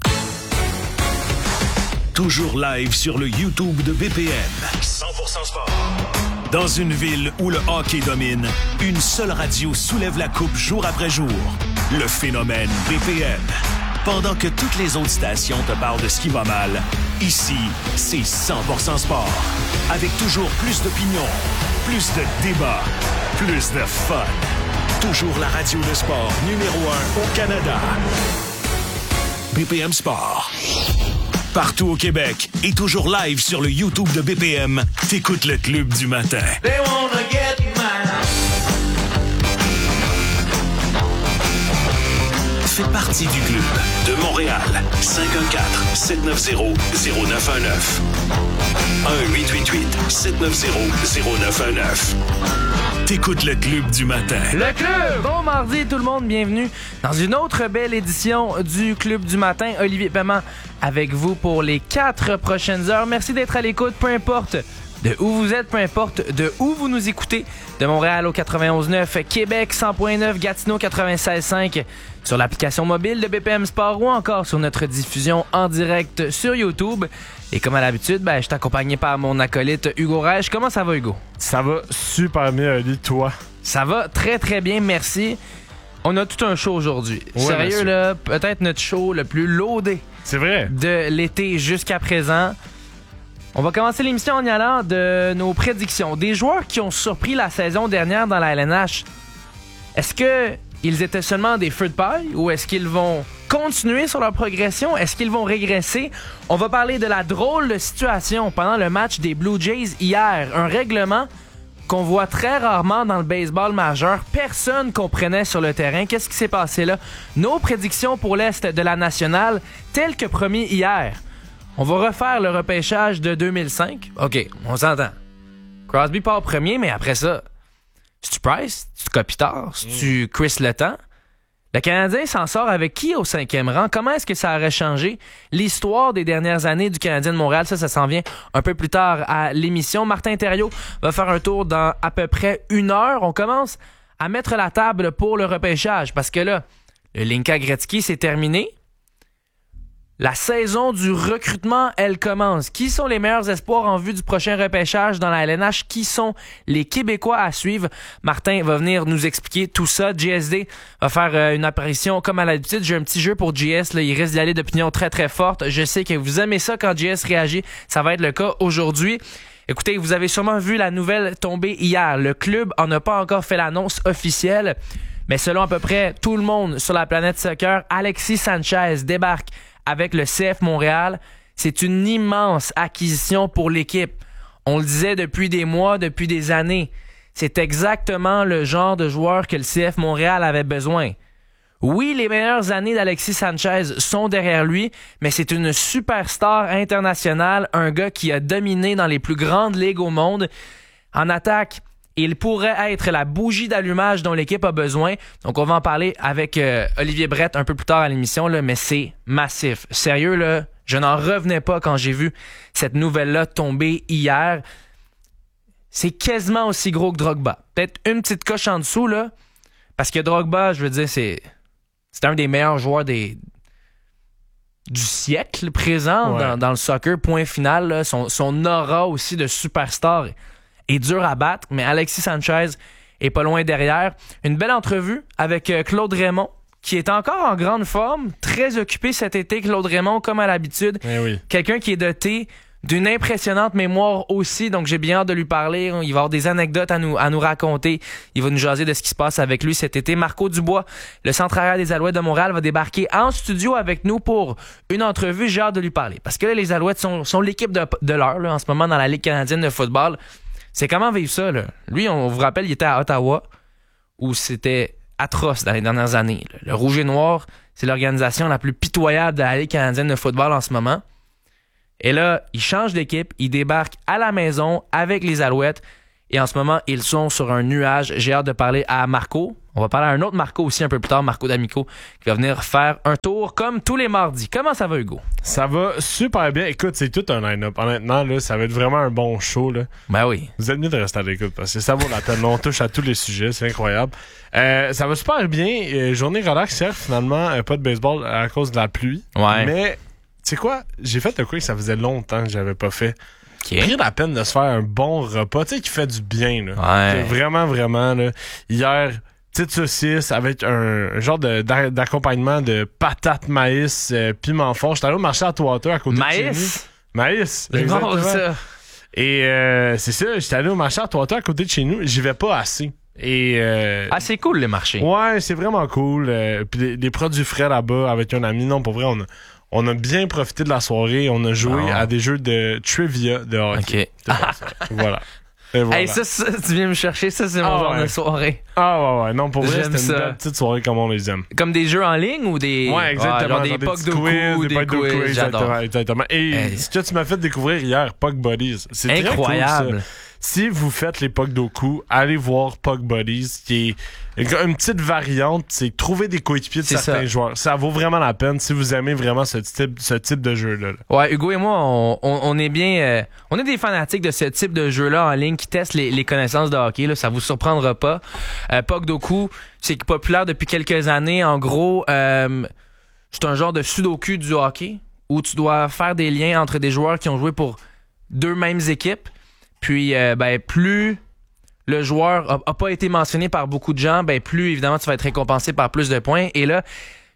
Toujours live sur le YouTube de B P M. cent pour cent sport. Dans une ville où le hockey domine, une seule radio soulève la coupe jour après jour. Le phénomène B P M. Pendant que toutes les autres stations te parlent de ce qui va mal, ici, c'est cent pour cent sport. Avec toujours plus d'opinions, plus de débats, plus de fun. Toujours la radio de sport numéro un au Canada. B P M Sport. Partout au Québec et toujours live sur le YouTube de B P M, t'écoutes le Club du matin. They wanna get mine. Fais partie du club de Montréal. cinq un quatre, sept neuf zéro, zéro neuf un neuf. un huit huit huit, sept neuf zéro, zéro neuf un neuf. T'écoutes le Club du matin. Le Club! Bon mardi tout le monde, bienvenue dans une autre belle édition du Club du matin. Olivier Paiement avec vous pour les quatre prochaines heures. Merci d'être à l'écoute, peu importe de où vous êtes, peu importe de où vous nous écoutez. De Montréal au quatre-vingt-onze neuf, Québec cent point neuf, Gatineau quatre-vingt-seize cinq, sur l'application mobile de B P M Sport ou encore sur notre diffusion en direct sur YouTube. Et comme à l'habitude, ben, je suis accompagné par mon acolyte Hugo Reich. Comment ça va, Hugo? Ça va super bien, Ali, toi? Ça va très très bien, merci. On a tout un show aujourd'hui. Ouais, Sérieux, monsieur. là, peut-être notre show le plus loadé C'est vrai. de l'été jusqu'à présent. On va commencer l'émission en y allant de nos prédictions. Des joueurs qui ont surpris la saison dernière dans la L N H. Est-ce que ils étaient seulement des feux de paille ou est-ce qu'ils vont continuer sur leur progression? Est-ce qu'ils vont régresser? On va parler de la drôle de situation pendant le match des Blue Jays hier. Un règlement qu'on voit très rarement dans le baseball majeur. Personne comprenait sur le terrain. Qu'est-ce qui s'est passé là? Nos prédictions pour l'Est de la Nationale, telles que promis hier. On va refaire le repêchage de deux mille cinq. OK, on s'entend. Crosby part premier, mais après ça, c'est-tu Price? C'est-tu Kopitar? C'est-tu Chris Letang? Le Canadien s'en sort avec qui au cinquième rang? Comment est-ce que ça aurait changé l'histoire des dernières années du Canadien de Montréal? Ça, ça s'en vient un peu plus tard à l'émission. Martin Thériault va faire un tour dans à peu près une heure. On commence à mettre la table pour le repêchage parce que là, le Linka Gretzky, c'est terminé. La saison du recrutement, elle commence. Qui sont les meilleurs espoirs en vue du prochain repêchage dans la L N H? Qui sont les Québécois à suivre? Martin va venir nous expliquer tout ça. J S D va faire euh, une apparition comme à l'habitude. J'ai un petit jeu pour J S. Là. Il risque d'y aller d'opinion très très forte. Je sais que vous aimez ça quand J S réagit. Ça va être le cas aujourd'hui. Écoutez, vous avez sûrement vu la nouvelle tomber hier. Le club en a pas encore fait l'annonce officielle. Mais selon à peu près tout le monde sur la planète soccer, Alexis Sanchez débarque avec le C F Montréal. C'est une immense acquisition pour l'équipe. On le disait depuis des mois, depuis des années. C'est exactement le genre de joueur que le C F Montréal avait besoin. Oui, les meilleures années d'Alexis Sanchez sont derrière lui, mais c'est une superstar internationale, un gars qui a dominé dans les plus grandes ligues au monde. En attaque, il pourrait être la bougie d'allumage dont l'équipe a besoin. Donc, on va en parler avec euh, Olivier Brett un peu plus tard à l'émission, là, mais c'est massif. Sérieux, là, je n'en revenais pas quand j'ai vu cette nouvelle-là tomber hier. C'est quasiment aussi gros que Drogba. Peut-être une petite coche en dessous, là, parce que Drogba, je veux dire, c'est, c'est un des meilleurs joueurs des, du siècle présent ouais. dans, dans le soccer, point final. Là. Son, son aura aussi de superstar est dur à battre, mais Alexis Sanchez est pas loin derrière. Une belle entrevue avec Claude Raymond, qui est encore en grande forme, très occupé cet été, Claude Raymond, comme à l'habitude. Eh oui. Quelqu'un qui est doté d'une impressionnante mémoire aussi, donc j'ai bien hâte de lui parler. Il va avoir des anecdotes à nous, à nous raconter. Il va nous jaser de ce qui se passe avec lui cet été. Marco Dubois, le centre arrière des Alouettes de Montréal, va débarquer en studio avec nous pour une entrevue. J'ai hâte de lui parler. Parce que là, les Alouettes sont, sont l'équipe de, de l'heure là, en ce moment dans la Ligue canadienne de football. C'est comment vivre ça, là. Lui, on vous rappelle, il était à Ottawa, où c'était atroce dans les dernières années. Là. Le Rouge et Noir, c'est l'organisation la plus pitoyable de la Ligue canadienne de football en ce moment. Et là, il change d'équipe, il débarque à la maison avec les Alouettes. Et en ce moment, ils sont sur un nuage. J'ai hâte de parler à Marco. On va parler à un autre Marco aussi un peu plus tard, Marco D'Amico, qui va venir faire un tour comme tous les mardis. Comment ça va, Hugo? Ça va super bien. Écoute, c'est tout un line-up. Honnêtement, là, ça va être vraiment un bon show. Là. Ben oui. Vous êtes mieux de rester à l'écoute parce que ça vaut la peine. On touche à tous les sujets. C'est incroyable. Euh, ça va super bien. Euh, journée relax hier, finalement. Euh, pas de baseball à cause de la pluie. Ouais. Mais, tu sais quoi? J'ai fait le quoi que ça faisait longtemps que j'avais pas fait. Okay. Pris la peine de se faire un bon repas, tu sais, qui fait du bien, là. Ouais. Vraiment, vraiment, là. Hier, petite saucisse avec un, un genre de, d'accompagnement de patates, maïs, euh, piment fort. J'étais allé au marché à Atwater à côté maïs? de chez nous. Maïs? C'est bon, ça. Et euh, c'est ça, j'étais allé au marché à Atwater à côté de chez nous. J'y vais pas assez. Et euh, ah, c'est cool, les marchés. Ouais, c'est vraiment cool. Euh, puis les, les produits frais là-bas avec un ami. Non, pour vrai, on a... On a bien profité de la soirée. On a joué oh. à des jeux de trivia de hockey. OK. Voilà. Et voilà. Hey, ça, ça, tu viens me chercher. Ça, c'est mon ah, genre ouais. de soirée. Ah ouais, ouais. Non, pour vrai, J'aime c'était ça. une belle petite soirée comme on les aime. Comme des jeux en ligne ou des... Ouais, exactement. Ah, genre des genre puck des de quiz, coups, des, des puck de quiz. quiz. J'adore. Exactement, exactement. Et hey. ce que tu m'as fait découvrir hier, Puck Buddies. C'est incroyable. Très cool, ça. Si vous faites les puck d'Oku, allez voir Puck Buddies, qui est une petite variante, c'est trouver des coéquipiers de c'est certains ça. joueurs. Ça vaut vraiment la peine si vous aimez vraiment ce type, ce type de jeu-là. Ouais, Hugo et moi, on, on, on est bien... Euh, on est des fanatiques de ce type de jeu-là en ligne qui testent les, les connaissances de hockey. Là, ça vous surprendra pas. Euh, Puck d'Oku, c'est populaire depuis quelques années. En gros, euh, c'est un genre de sudoku du hockey où tu dois faire des liens entre des joueurs qui ont joué pour deux mêmes équipes. Puis, euh, ben, plus le joueur a, a pas été mentionné par beaucoup de gens, ben, plus, évidemment, tu vas être récompensé par plus de points. Et là,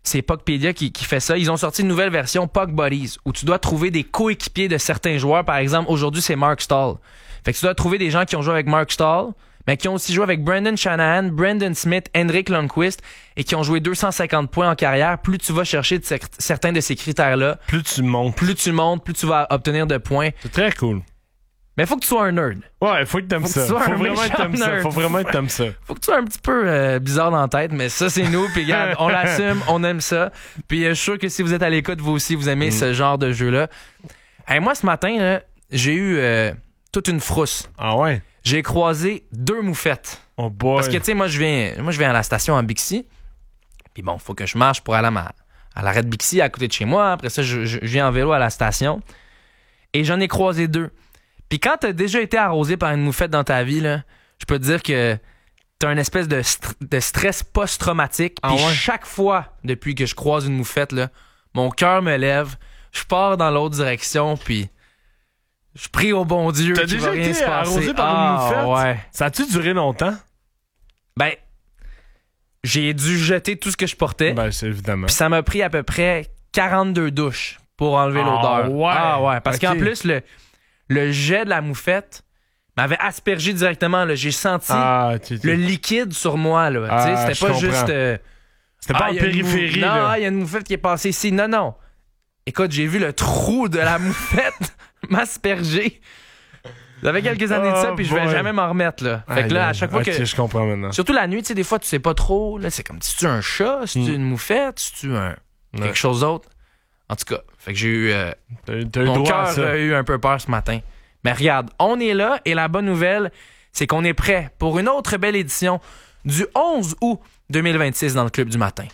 c'est Puckpedia qui, qui fait ça. Ils ont sorti une nouvelle version, Puck Buddies, où tu dois trouver des coéquipiers de certains joueurs. Par exemple, aujourd'hui, c'est Mark Stahl. Fait que tu dois trouver des gens qui ont joué avec Mark Stahl, mais qui ont aussi joué avec Brendan Shanahan, Brandon Smith, Henrik Lundqvist, et qui ont joué deux cent cinquante points en carrière. Plus tu vas chercher de cer- certains de ces critères-là, plus tu montes. Plus tu montes, plus tu vas obtenir de points. C'est très cool. Mais faut que tu sois un nerd. Ouais, faut que t'aimes faut ça. Que tu sois faut un vraiment que t'aimes ça. Faut vraiment que t'aimes ça. Faut que tu sois un petit peu euh, bizarre dans la tête, mais ça, c'est nous. Puis regarde, on l'assume, on aime ça. Puis euh, je suis sûr que si vous êtes à l'écoute, vous aussi, vous aimez mm. ce genre de jeu-là. Hey, moi, ce matin, là, j'ai eu euh, toute une frousse. Ah ouais? J'ai croisé deux moufettes. Oh boy. Parce que, tu sais, moi, je viens moi je viens à la station en Bixi. Puis bon, faut que je marche pour aller à, ma, à l'arrêt de Bixi, à côté de chez moi. Après ça, je, je, je viens en vélo à la station. Et j'en ai croisé deux. Puis quand t'as déjà été arrosé par une moufette dans ta vie, là, je peux te dire que t'as une espèce de, st- de stress post-traumatique. Puis ah ouais? Chaque fois, depuis que je croise une moufette, là, mon cœur me lève, je pars dans l'autre direction, puis... Je prie au bon Dieu T'as qu'il déjà va rien été se passer. arrosé par ah, une moufette? Ouais. Ça a-tu duré longtemps? Ben, j'ai dû jeter tout ce que je portais. Ben, c'est évidemment. Puis ça m'a pris à peu près quarante-deux douches pour enlever ah, l'odeur. Ouais. Ah ouais. Parce okay. qu'en plus, le, le jet de la moufette m'avait aspergé directement. Là. J'ai senti ah, tu, tu... le liquide sur moi. Là. Ah, c'était pas comprends. juste... Euh, c'était pas ah, en périphérie. Mou... Non, il y a une moufette qui est passée ici. Non, non. Écoute, j'ai vu le trou de la moufette m'asperger. J'avais quelques années oh, de ça, puis je vais jamais m'en remettre, là. Fait que là, à chaque fois okay, que... je comprends maintenant. Surtout la nuit, tu sais, des fois, tu sais pas trop, là, c'est comme, si tu un chat, si tu mm. une moufette, si tu un... quelque ouais. chose d'autre. En tout cas, fait que j'ai eu... Euh... T'as, t'as mon cœur a eu un peu peur ce matin. Mais regarde, on est là, et la bonne nouvelle, c'est qu'on est prêt pour une autre belle édition du onze août deux mille vingt-six dans le Club du matin.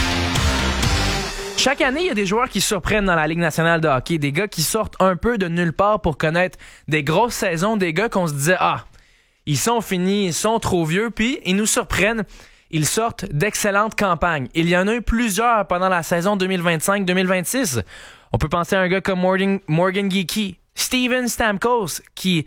Chaque année, il y a des joueurs qui surprennent dans la Ligue nationale de hockey, des gars qui sortent un peu de nulle part pour connaître des grosses saisons, des gars qu'on se disait « Ah, ils sont finis, ils sont trop vieux », puis ils nous surprennent, ils sortent d'excellentes campagnes. Il y en a eu plusieurs pendant la saison deux mille vingt-cinq deux mille vingt-six. On peut penser à un gars comme Morgan, Morgan Geekie, Steven Stamkos, qui,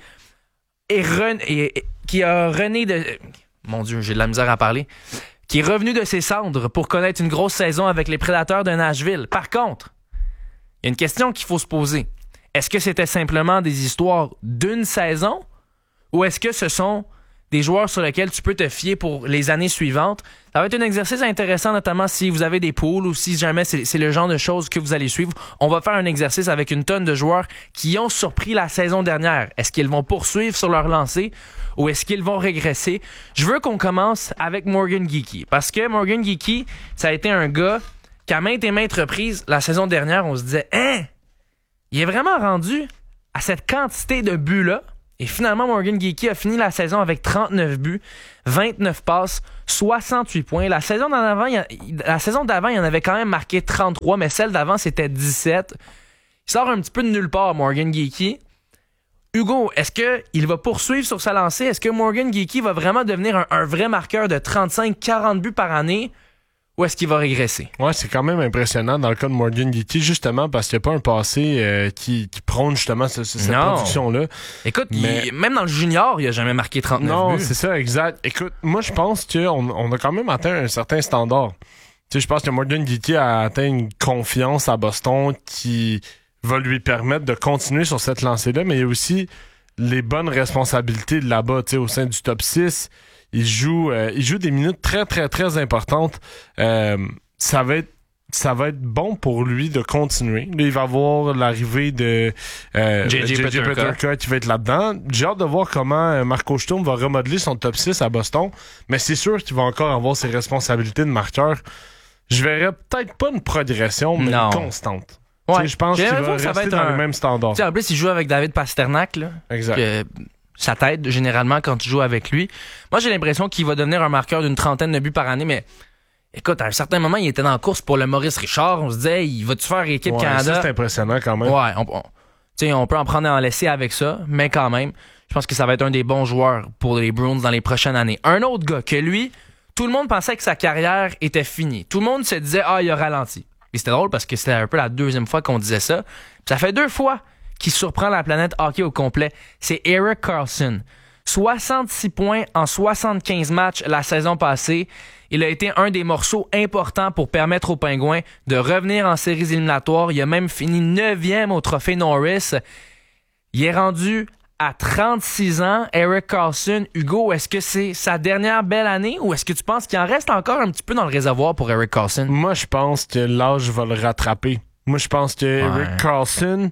est re, est, qui a rené de... Mon Dieu, j'ai de la misère à parler... qui est revenu de ses cendres pour connaître une grosse saison avec les Prédateurs de Nashville. Par contre, il y a une question qu'il faut se poser. Est-ce que c'était simplement des histoires d'une saison ou est-ce que ce sont des joueurs sur lesquels tu peux te fier pour les années suivantes? Ça va être un exercice intéressant, notamment si vous avez des poules ou si jamais c'est, c'est le genre de choses que vous allez suivre. On va faire un exercice avec une tonne de joueurs qui ont surpris la saison dernière. Est-ce qu'ils vont poursuivre sur leur lancée? Ou est-ce qu'ils vont régresser? Je veux qu'on commence avec Morgan Geekie. Parce que Morgan Geekie, ça a été un gars qu'à maintes et maintes reprises, la saison dernière, on se disait « Hein? Il est vraiment rendu à cette quantité de buts-là? » Et finalement, Morgan Geekie a fini la saison avec trente-neuf buts, vingt-neuf passes, soixante-huit points. La saison d'avant, il, la saison d'avant, il en avait quand même marqué trente-trois, mais celle d'avant, c'était dix-sept. Il sort un petit peu de nulle part, Morgan Geekie. Hugo, est-ce qu'il va poursuivre sur sa lancée? Est-ce que Morgan Geekie va vraiment devenir un, un vrai marqueur de trente-cinq à quarante buts par année? Ou est-ce qu'il va régresser? Ouais, c'est quand même impressionnant dans le cas de Morgan Geekie, justement parce qu'il n'y a pas un passé euh, qui, qui prône justement ce, ce, cette non. production-là. Écoute, Mais... il, même dans le junior, il n'a jamais marqué trente-neuf non, buts. Non, c'est ça, exact. Écoute, moi je pense qu'on on a quand même atteint un certain standard. Tu sais, je pense que Morgan Geekie a atteint une confiance à Boston qui va lui permettre de continuer sur cette lancée-là, mais il y a aussi les bonnes responsabilités de là-bas, tu sais, au sein du top six. Il joue, euh, il joue des minutes très, très, très importantes. Euh, ça va être ça va être bon pour lui de continuer. Là, il va avoir l'arrivée de euh, J J Peterka qui va être là-dedans. J'ai hâte de voir comment Marco Sturm va remodeler son top six à Boston, mais c'est sûr qu'il va encore avoir ses responsabilités de marqueur. Je verrais peut-être pas une progression, mais non. une constante. Ouais. Je pense qu'il va rester va dans un... le même standard. En plus, il joue avec David Pasternak. Là, exact. Que... Ça t'aide généralement quand tu joues avec lui. Moi, j'ai l'impression qu'il va devenir un marqueur d'une trentaine de buts par année, mais écoute, à un certain moment, il était dans la course pour le Maurice Richard. On se disait, il va-tu faire équipe ouais, Canada? Ça, c'est impressionnant quand même. Ouais, on, on, on peut en prendre et en laisser avec ça, mais quand même, je pense que ça va être un des bons joueurs pour les Bruins dans les prochaines années. Un autre gars que lui, tout le monde pensait que sa carrière était finie. Tout le monde se disait, ah, il a ralenti. Et c'était drôle parce que c'était un peu la deuxième fois qu'on disait ça. Ça fait deux fois qui surprend la planète hockey au complet, c'est Erik Karlsson. soixante-six points en soixante-quinze matchs la saison passée. Il a été un des morceaux importants pour permettre aux Pingouins de revenir en séries éliminatoires. Il a même fini neuvième au trophée Norris. Il est rendu à trente-six ans. Erik Karlsson, Hugo, est-ce que c'est sa dernière belle année ou est-ce que tu penses qu'il en reste encore un petit peu dans le réservoir pour Erik Karlsson? Moi, je pense que l'âge va le rattraper. Moi, je pense que ouais. Erik Karlsson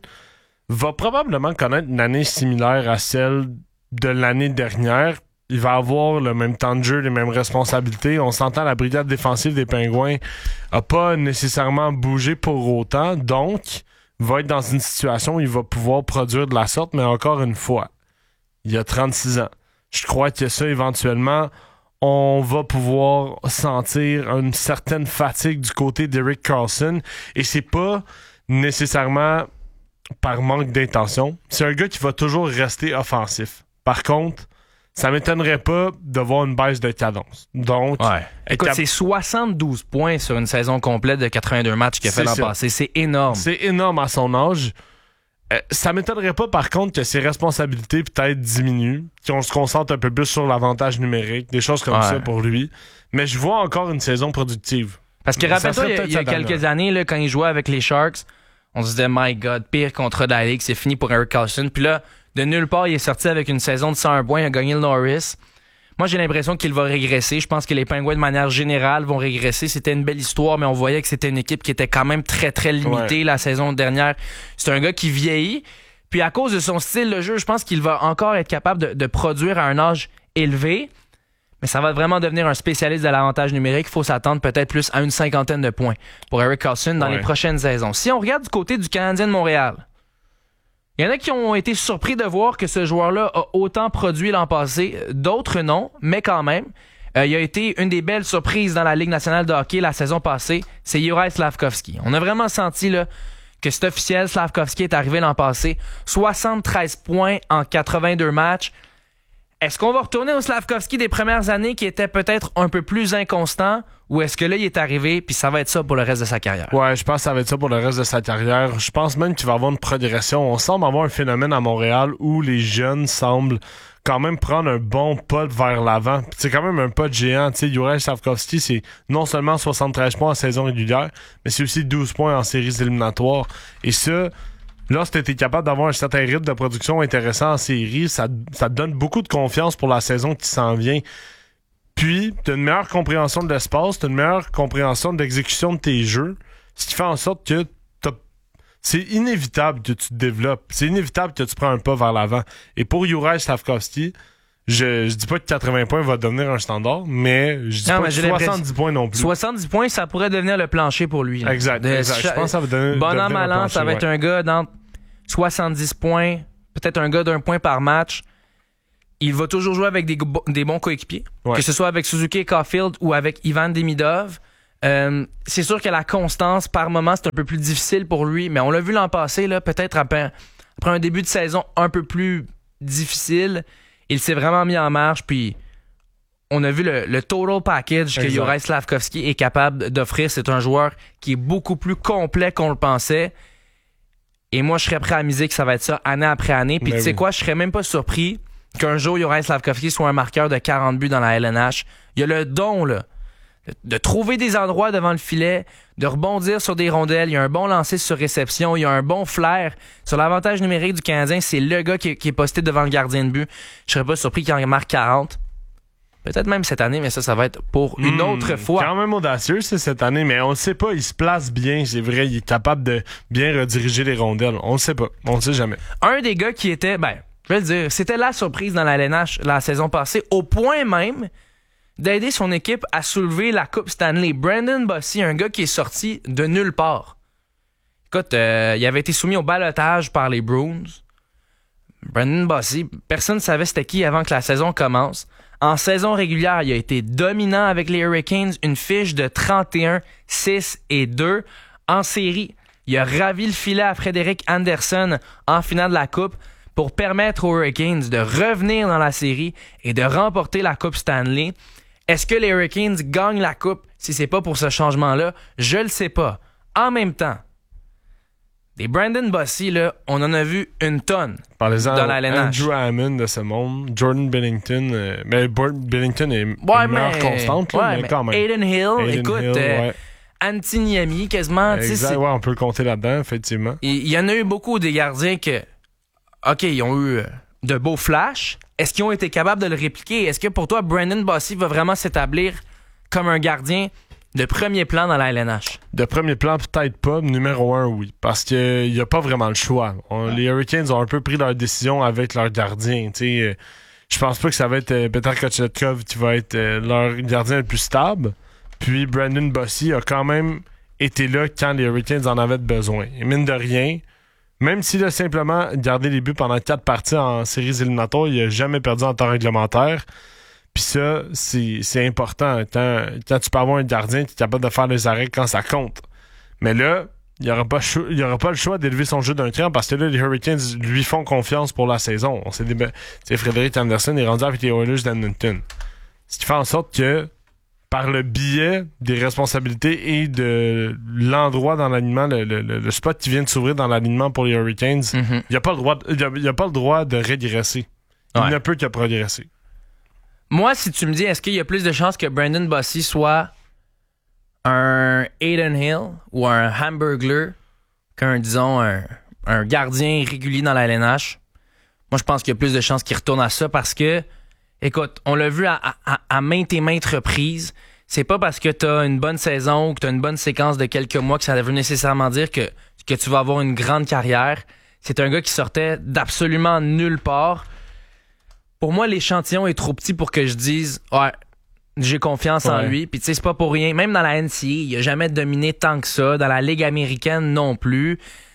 va probablement connaître une année similaire à celle de l'année dernière. Il va avoir le même temps de jeu, les mêmes responsabilités. On s'entend, la brigade défensive des Pingouins n'a pas nécessairement bougé pour autant. Donc, il va être dans une situation où il va pouvoir produire de la sorte, mais encore une fois, il a trente-six ans. Je crois que ça, éventuellement, on va pouvoir sentir une certaine fatigue du côté d'Erik Karlsson. Et c'est pas nécessairement par manque d'intention. C'est un gars qui va toujours rester offensif. Par contre, ça m'étonnerait pas de voir une baisse de cadence. Donc, ouais. Écoute, cap- c'est soixante-douze points sur une saison complète de quatre-vingt-deux matchs qu'il a fait l'an passé. C'est énorme. C'est énorme à son âge. Euh, ça m'étonnerait pas, par contre, que ses responsabilités peut-être diminuent, qu'on se concentre un peu plus sur l'avantage numérique, des choses comme ouais. ça pour lui. Mais je vois encore une saison productive. Parce que rappelle-toi, il y a, il y a quelques années, là, quand il jouait avec les Sharks, on se disait, my God, pire contrat de la Ligue, c'est fini pour Erik Karlsson. Puis là, de nulle part, il est sorti avec une saison de cent un points, il a gagné le Norris. Moi, j'ai l'impression qu'il va régresser. Je pense que les Pingouins, de manière générale, vont régresser. C'était une belle histoire, mais on voyait que c'était une équipe qui était quand même très, très limitée ouais. la saison dernière. C'est un gars qui vieillit. Puis à cause de son style de jeu, je pense qu'il va encore être capable de, de produire à un âge élevé. Mais ça va vraiment devenir un spécialiste de l'avantage numérique. Il faut s'attendre peut-être plus à une cinquantaine de points pour Erik Karlsson dans ouais. les prochaines saisons. Si on regarde du côté du Canadien de Montréal, il y en a qui ont été surpris de voir que ce joueur-là a autant produit l'an passé. D'autres non, mais quand même. Euh, il a été une des belles surprises dans la Ligue nationale de hockey la saison passée. C'est Juraj Slafkovský. On a vraiment senti là, que c'est officiel. Slafkovský est arrivé l'an passé. soixante-treize points en quatre-vingt-deux matchs. Est-ce qu'on va retourner au Slafkovský des premières années qui était peut-être un peu plus inconstant ou est-ce que là, il est arrivé puis ça va être ça pour le reste de sa carrière? Ouais, je pense que ça va être ça pour le reste de sa carrière. Je pense même qu'il va avoir une progression. On semble avoir un phénomène à Montréal où les jeunes semblent quand même prendre un bon pas vers l'avant. C'est quand même un pas de géant. Tu sais, Juraj Slafkovský, c'est non seulement soixante-treize points en saison régulière, mais c'est aussi douze points en séries éliminatoires. Et ça... Lorsque tu es capable d'avoir un certain rythme de production intéressant en série, ça, ça te donne beaucoup de confiance pour la saison qui s'en vient. Puis, tu as une meilleure compréhension de l'espace, tu as une meilleure compréhension de l'exécution de tes jeux, ce qui fait en sorte que c'est inévitable que tu te développes. C'est inévitable que tu prends un pas vers l'avant. Et pour Juraj Slafkovský, je, je dis pas que quatre-vingts points va devenir un standard, mais je dis non, pas que soixante-dix points non plus. soixante-dix points, ça pourrait devenir le plancher pour lui. Là. Exact, exact. Je pense que ça va donner, bon an, mal an, plancher, ça va ouais. être un gars dans soixante-dix points, peut-être un gars d'un point par match. Il va toujours jouer avec des, des bons coéquipiers, ouais. que ce soit avec Suzuki Caulfield ou avec Ivan Demidov. Euh, c'est sûr que la constance, par moment, c'est un peu plus difficile pour lui, mais on l'a vu l'an passé, là, peut-être après, après un début de saison un peu plus difficile, il s'est vraiment mis en marche, puis on a vu le, le total package exact. Que Juraj Slafkovský est capable d'offrir. C'est un joueur qui est beaucoup plus complet qu'on le pensait. Et moi, je serais prêt à miser que ça va être ça année après année. Puis tu sais oui. quoi, je serais même pas surpris qu'un jour, Juraj Slafkovský soit un marqueur de quarante buts dans la L N H. Il a le don, là, de, de trouver des endroits devant le filet, de rebondir sur des rondelles. Il a un bon lancer sur réception. Il a un bon flair. Sur l'avantage numérique du Canadien, c'est le gars qui, qui est posté devant le gardien de but. Je serais pas surpris qu'il en marque quarante. Peut-être même cette année, mais ça, ça va être pour une mmh, autre fois. Quand même audacieux, c'est cette année, mais on le sait pas. Il se place bien, c'est vrai. Il est capable de bien rediriger les rondelles. On le sait pas. On le sait jamais. Un des gars qui était, ben, je vais le dire, c'était la surprise dans la L N H la saison passée, au point même d'aider son équipe à soulever la Coupe Stanley. Brandon Bossy, un gars qui est sorti de nulle part. Écoute, euh, il avait été soumis au ballottage par les Bruins. Brandon Bossy, personne ne savait c'était qui avant que la saison commence. En saison régulière, il a été dominant avec les Hurricanes, une fiche de trente et un, six et deux. En série, il a ravi le filet à Frederik Andersen en finale de la Coupe pour permettre aux Hurricanes de revenir dans la série et de remporter la Coupe Stanley. Est-ce que les Hurricanes gagnent la Coupe si c'est pas pour ce changement-là? Je le sais pas. En même temps, Des Brandon Bossy, là, on en a vu une tonne. Parlez-en dans la L N H. Andrew Hammond de ce monde, Jordan Bennington. Euh, mais Bennington est ouais, une meilleure constante, là, ouais, mais, mais quand même. Aiden Hill, Aiden écoute, Hill, euh, ouais. Antiniemi, quasiment. Exact, ouais, on peut le compter là-dedans, effectivement. Il y en a eu beaucoup des gardiens que, OK, ils ont eu de beaux flashs. Est-ce qu'ils ont été capables de le répliquer? Est-ce que pour toi, Brandon Bossy va vraiment s'établir comme un gardien de premier plan dans la L N H? De premier plan, peut-être pas. Numéro un, oui. Parce qu'il n'y a pas vraiment le choix. On, les Hurricanes ont un peu pris leur décision avec leur gardien. Je pense pas que ça va être euh, Petar Kochetkov qui va être euh, leur gardien le plus stable. Puis Brandon Bossy a quand même été là quand les Hurricanes en avaient besoin. Et mine de rien, même s'il a simplement gardé les buts pendant quatre parties en séries éliminatoires, il n'a jamais perdu en temps réglementaire. Puis ça, c'est, c'est important. Quand, quand tu peux avoir un gardien qui est capable de faire les arrêts quand ça compte. Mais là, il n'y aura, aura pas le choix d'élever son jeu d'un cran parce que là, les Hurricanes lui font confiance pour la saison. On s'est déba... Frédéric Anderson est rendu avec les Oilers d'Edmonton. Ce qui fait en sorte que, par le biais des responsabilités et de l'endroit dans l'alignement, le, le, le spot qui vient de s'ouvrir dans l'alignement pour les Hurricanes, il mm-hmm. n'y a pas le droit, il y a, il y a pas le droit de régresser. Il ouais. ne peut que progresser. Moi, si tu me dis, est-ce qu'il y a plus de chances que Brandon Bossy soit un Aiden Hill ou un Hamburglar qu'un, disons, un, un gardien régulier dans la L N H? Moi, je pense qu'il y a plus de chances qu'il retourne à ça parce que, écoute, on l'a vu à, à, à maintes et maintes reprises. C'est pas parce que t'as une bonne saison ou que t'as une bonne séquence de quelques mois que ça veut nécessairement dire que, que tu vas avoir une grande carrière. C'est un gars qui sortait d'absolument nulle part. Pour moi, l'échantillon est trop petit pour que je dise « Ouais, j'ai confiance ouais. en lui. » Puis tu sais, c'est pas pour rien. Même dans la N C A A, il a jamais dominé tant que ça. Dans la Ligue américaine non plus.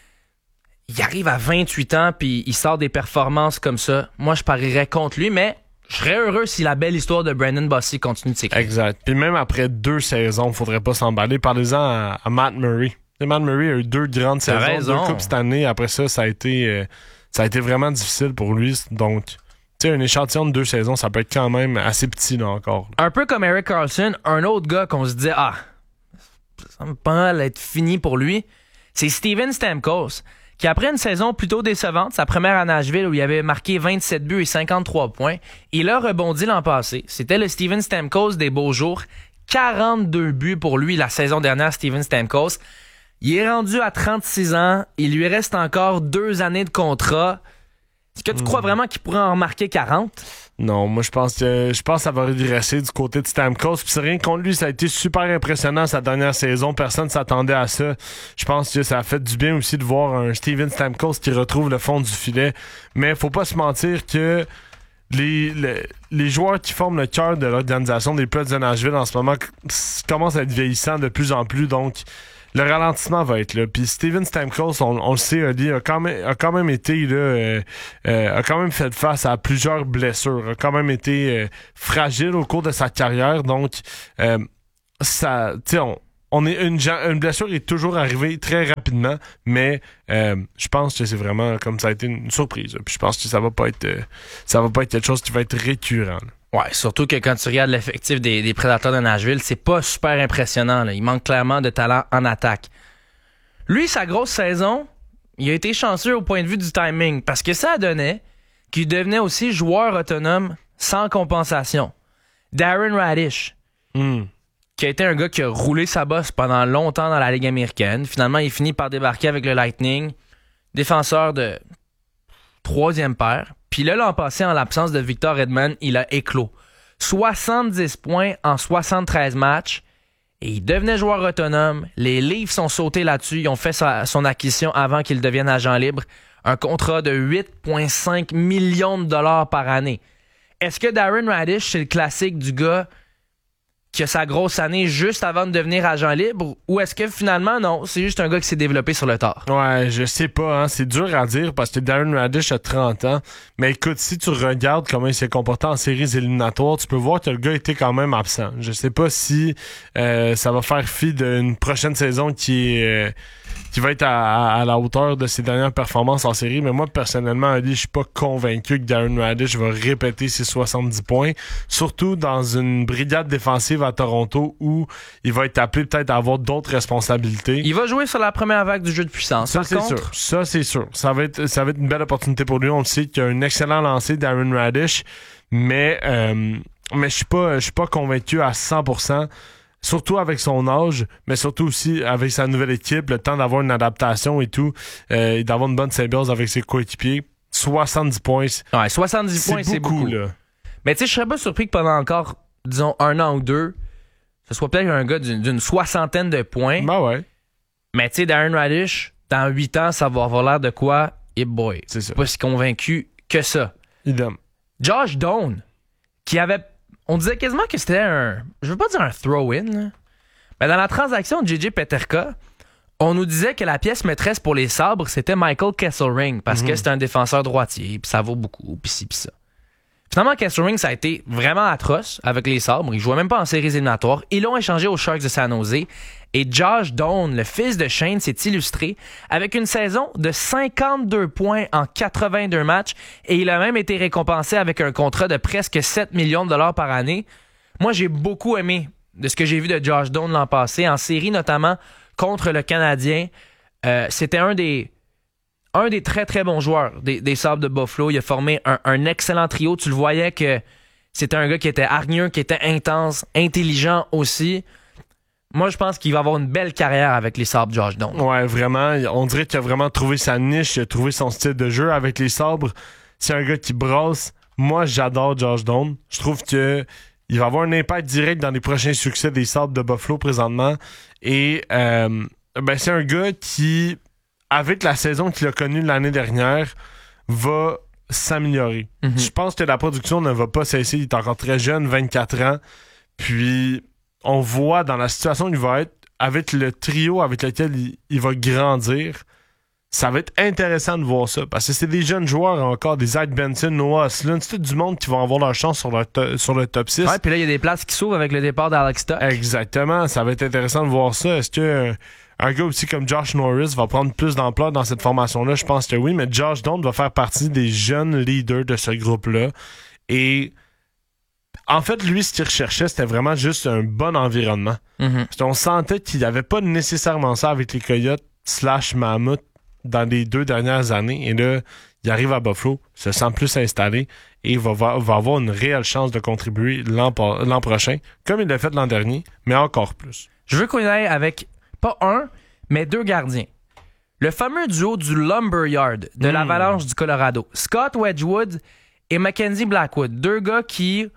Il arrive à vingt-huit ans puis il sort des performances comme ça. Moi, je parierais contre lui, mais je serais heureux si la belle histoire de Brandon Bossy continue de s'écrire. Exact. Puis même après deux saisons, faudrait pas s'emballer. Parlez-en à, à Matt Murray. Matt Murray a eu deux grandes T'as saisons, raison. deux coupes cette année. Après ça, ça a été, euh, ça a été vraiment difficile pour lui. Donc... Tu sais, un échantillon de deux saisons, ça peut être quand même assez petit, là, encore. Un peu comme Erik Karlsson, un autre gars qu'on se dit, ah, ça me semble être fini pour lui, c'est Steven Stamkos, qui après une saison plutôt décevante, sa première à Nashville où il avait marqué vingt-sept buts et cinquante-trois points, il a rebondi l'an passé. C'était le Steven Stamkos des beaux jours. quarante-deux buts pour lui la saison dernière, Steven Stamkos. Il est rendu à trente-six ans, il lui reste encore deux années de contrat. Est-ce que tu crois vraiment qu'il pourrait en remarquer quarante? Non, moi je pense que je pense que ça va régresser du côté de Stamkos. Puis c'est rien contre lui, ça a été super impressionnant sa dernière saison. Personne ne s'attendait à ça. Je pense que ça a fait du bien aussi de voir un Steven Stamkos qui retrouve le fond du filet. Mais faut pas se mentir que les, les, les joueurs qui forment le cœur de l'organisation des Preds de Nashville en ce moment commencent à être vieillissants de plus en plus. Donc le ralentissement va être là. Puis Steven Stamkos, on, on le sait, Ali, a quand même, a quand même été là, euh, euh, a quand même fait face à plusieurs blessures, a quand même été euh, fragile au cours de sa carrière. Donc, euh, ça, tu sais, on, on est une, une blessure est toujours arrivée très rapidement, mais euh, je pense que c'est vraiment comme ça a été une surprise. Puis je pense que ça va pas être, euh, ça va pas être quelque chose qui va être récurrent. Là. Ouais, surtout que quand tu regardes l'effectif des, des Prédateurs de Nashville, c'est pas super impressionnant. Là. Il manque clairement de talent en attaque. Lui, sa grosse saison, il a été chanceux au point de vue du timing parce que ça donnait qu'il devenait aussi joueur autonome sans compensation. Darren Raddysh, mm. qui a été un gars qui a roulé sa bosse pendant longtemps dans la Ligue américaine. Finalement, il finit par débarquer avec le Lightning, défenseur de troisième paire. Puis là, l'an passé, en l'absence de Victor Hedman, il a éclos. soixante-dix points en soixante-treize matchs. Et il devenait joueur autonome. Les Leafs sont sautés là-dessus. Ils ont fait sa, son acquisition avant qu'il devienne agent libre. Un contrat de huit virgule cinq millions de dollars par année. Est-ce que Darren Raddysh, c'est le classique du gars qui a sa grosse année juste avant de devenir agent libre, ou est-ce que finalement, non, c'est juste un gars qui s'est développé sur le tard? Ouais, je sais pas, hein, c'est dur à dire parce que Darren Raddysh a trente ans, mais écoute, si tu regardes comment il s'est comporté en séries éliminatoires, tu peux voir que le gars était quand même absent. Je sais pas si euh, ça va faire fi d'une prochaine saison qui est... Euh, qu'il va être à, à, à la hauteur de ses dernières performances en série. Mais moi, personnellement, Ali, je suis pas convaincu que Darren Radish va répéter ses soixante-dix points. Surtout dans une brigade défensive à Toronto où il va être appelé peut-être à avoir d'autres responsabilités. Il va jouer sur la première vague du jeu de puissance. Ça, Par c'est contre, sûr. Ça, c'est sûr. Ça va être, ça va être une belle opportunité pour lui. On le sait qu'il a un excellent lancer, Darren Radish. Mais, euh, mais je suis pas, je suis pas convaincu à cent pour cent. Surtout avec son âge, mais surtout aussi avec sa nouvelle équipe, le temps d'avoir une adaptation et tout, euh, et d'avoir une bonne symbiose avec ses coéquipiers. soixante-dix points. Ouais, soixante-dix c'est points, c'est beaucoup, beaucoup. là. Mais tu sais, je serais pas surpris que pendant encore, disons, un an ou deux, ce soit peut-être un gars d'une, d'une soixantaine de points. Ben ouais. Mais tu sais, Darren Radish, dans huit ans, ça va avoir l'air de quoi? Eh boy. C'est ça. Pas si convaincu que ça. Idem. Josh Doan, qui avait... On disait quasiment que c'était un... Je veux pas dire un throw-in, là. Mais dans la transaction de J J Peterka, on nous disait que la pièce maîtresse pour les Sabres, c'était Michael Kesselring, parce Mm-hmm. que c'était un défenseur droitier, puis ça vaut beaucoup, puis ci, puis ça. Finalement, Kesselring, ça a été vraiment atroce avec les Sabres. Il jouait même pas en séries éliminatoires. Ils l'ont échangé aux Sharks de San Jose. Et Josh Doan, le fils de Shane, s'est illustré avec une saison de cinquante-deux points en quatre-vingt-deux matchs. Et il a même été récompensé avec un contrat de presque sept millions de dollars par année. Moi, j'ai beaucoup aimé de ce que j'ai vu de Josh Doan l'an passé, en série notamment contre le Canadien. Euh, c'était un des... Un des très très bons joueurs des, des Sabres de Buffalo. Il a formé un, un excellent trio. Tu le voyais que c'était un gars qui était hargneux, qui était intense, intelligent aussi. Moi, je pense qu'il va avoir une belle carrière avec les Sabres, Josh Doan. Ouais, vraiment. On dirait qu'il a vraiment trouvé sa niche, il a trouvé son style de jeu avec les Sabres. C'est un gars qui brasse. Moi, j'adore Josh Doan. Je trouve que il va avoir un impact direct dans les prochains succès des Sabres de Buffalo présentement. Et euh, ben, c'est un gars qui, avec la saison qu'il a connue l'année dernière, va s'améliorer. Mm-hmm. Je pense que la production ne va pas cesser. Il est encore très jeune, vingt-quatre ans. Puis, on voit dans la situation où il va être, avec le trio avec lequel il, il va grandir, ça va être intéressant de voir ça. Parce que c'est des jeunes joueurs encore, des Zach Benson, Noah Ostlund, c'est tout du monde qui va avoir leur chance sur, leur to- sur le top six. Ouais, puis là, il y a des places qui s'ouvrent avec le départ d'Alex Tuch. Exactement, ça va être intéressant de voir ça. Est-ce que euh, un gars aussi comme Josh Norris va prendre plus d'ampleur dans cette formation-là? Je pense que oui, mais Josh Doan va faire partie des jeunes leaders de ce groupe-là. Et en fait, lui, ce qu'il recherchait, c'était vraiment juste un bon environnement. Mm-hmm. Parce qu'on sentait qu'il n'y avait pas nécessairement ça avec les Coyotes slash Mammouth dans les deux dernières années. Et là, il arrive à Buffalo, se sent plus installé et va, va, va avoir une réelle chance de contribuer l'an, l'an prochain, comme il l'a fait l'an dernier, mais encore plus. Je veux qu'on y aille avec pas un, mais deux gardiens. Le fameux duo du Lumberyard de Mm. l'Avalanche du Colorado. Scott Wedgwood et Mackenzie Blackwood. Deux gars qui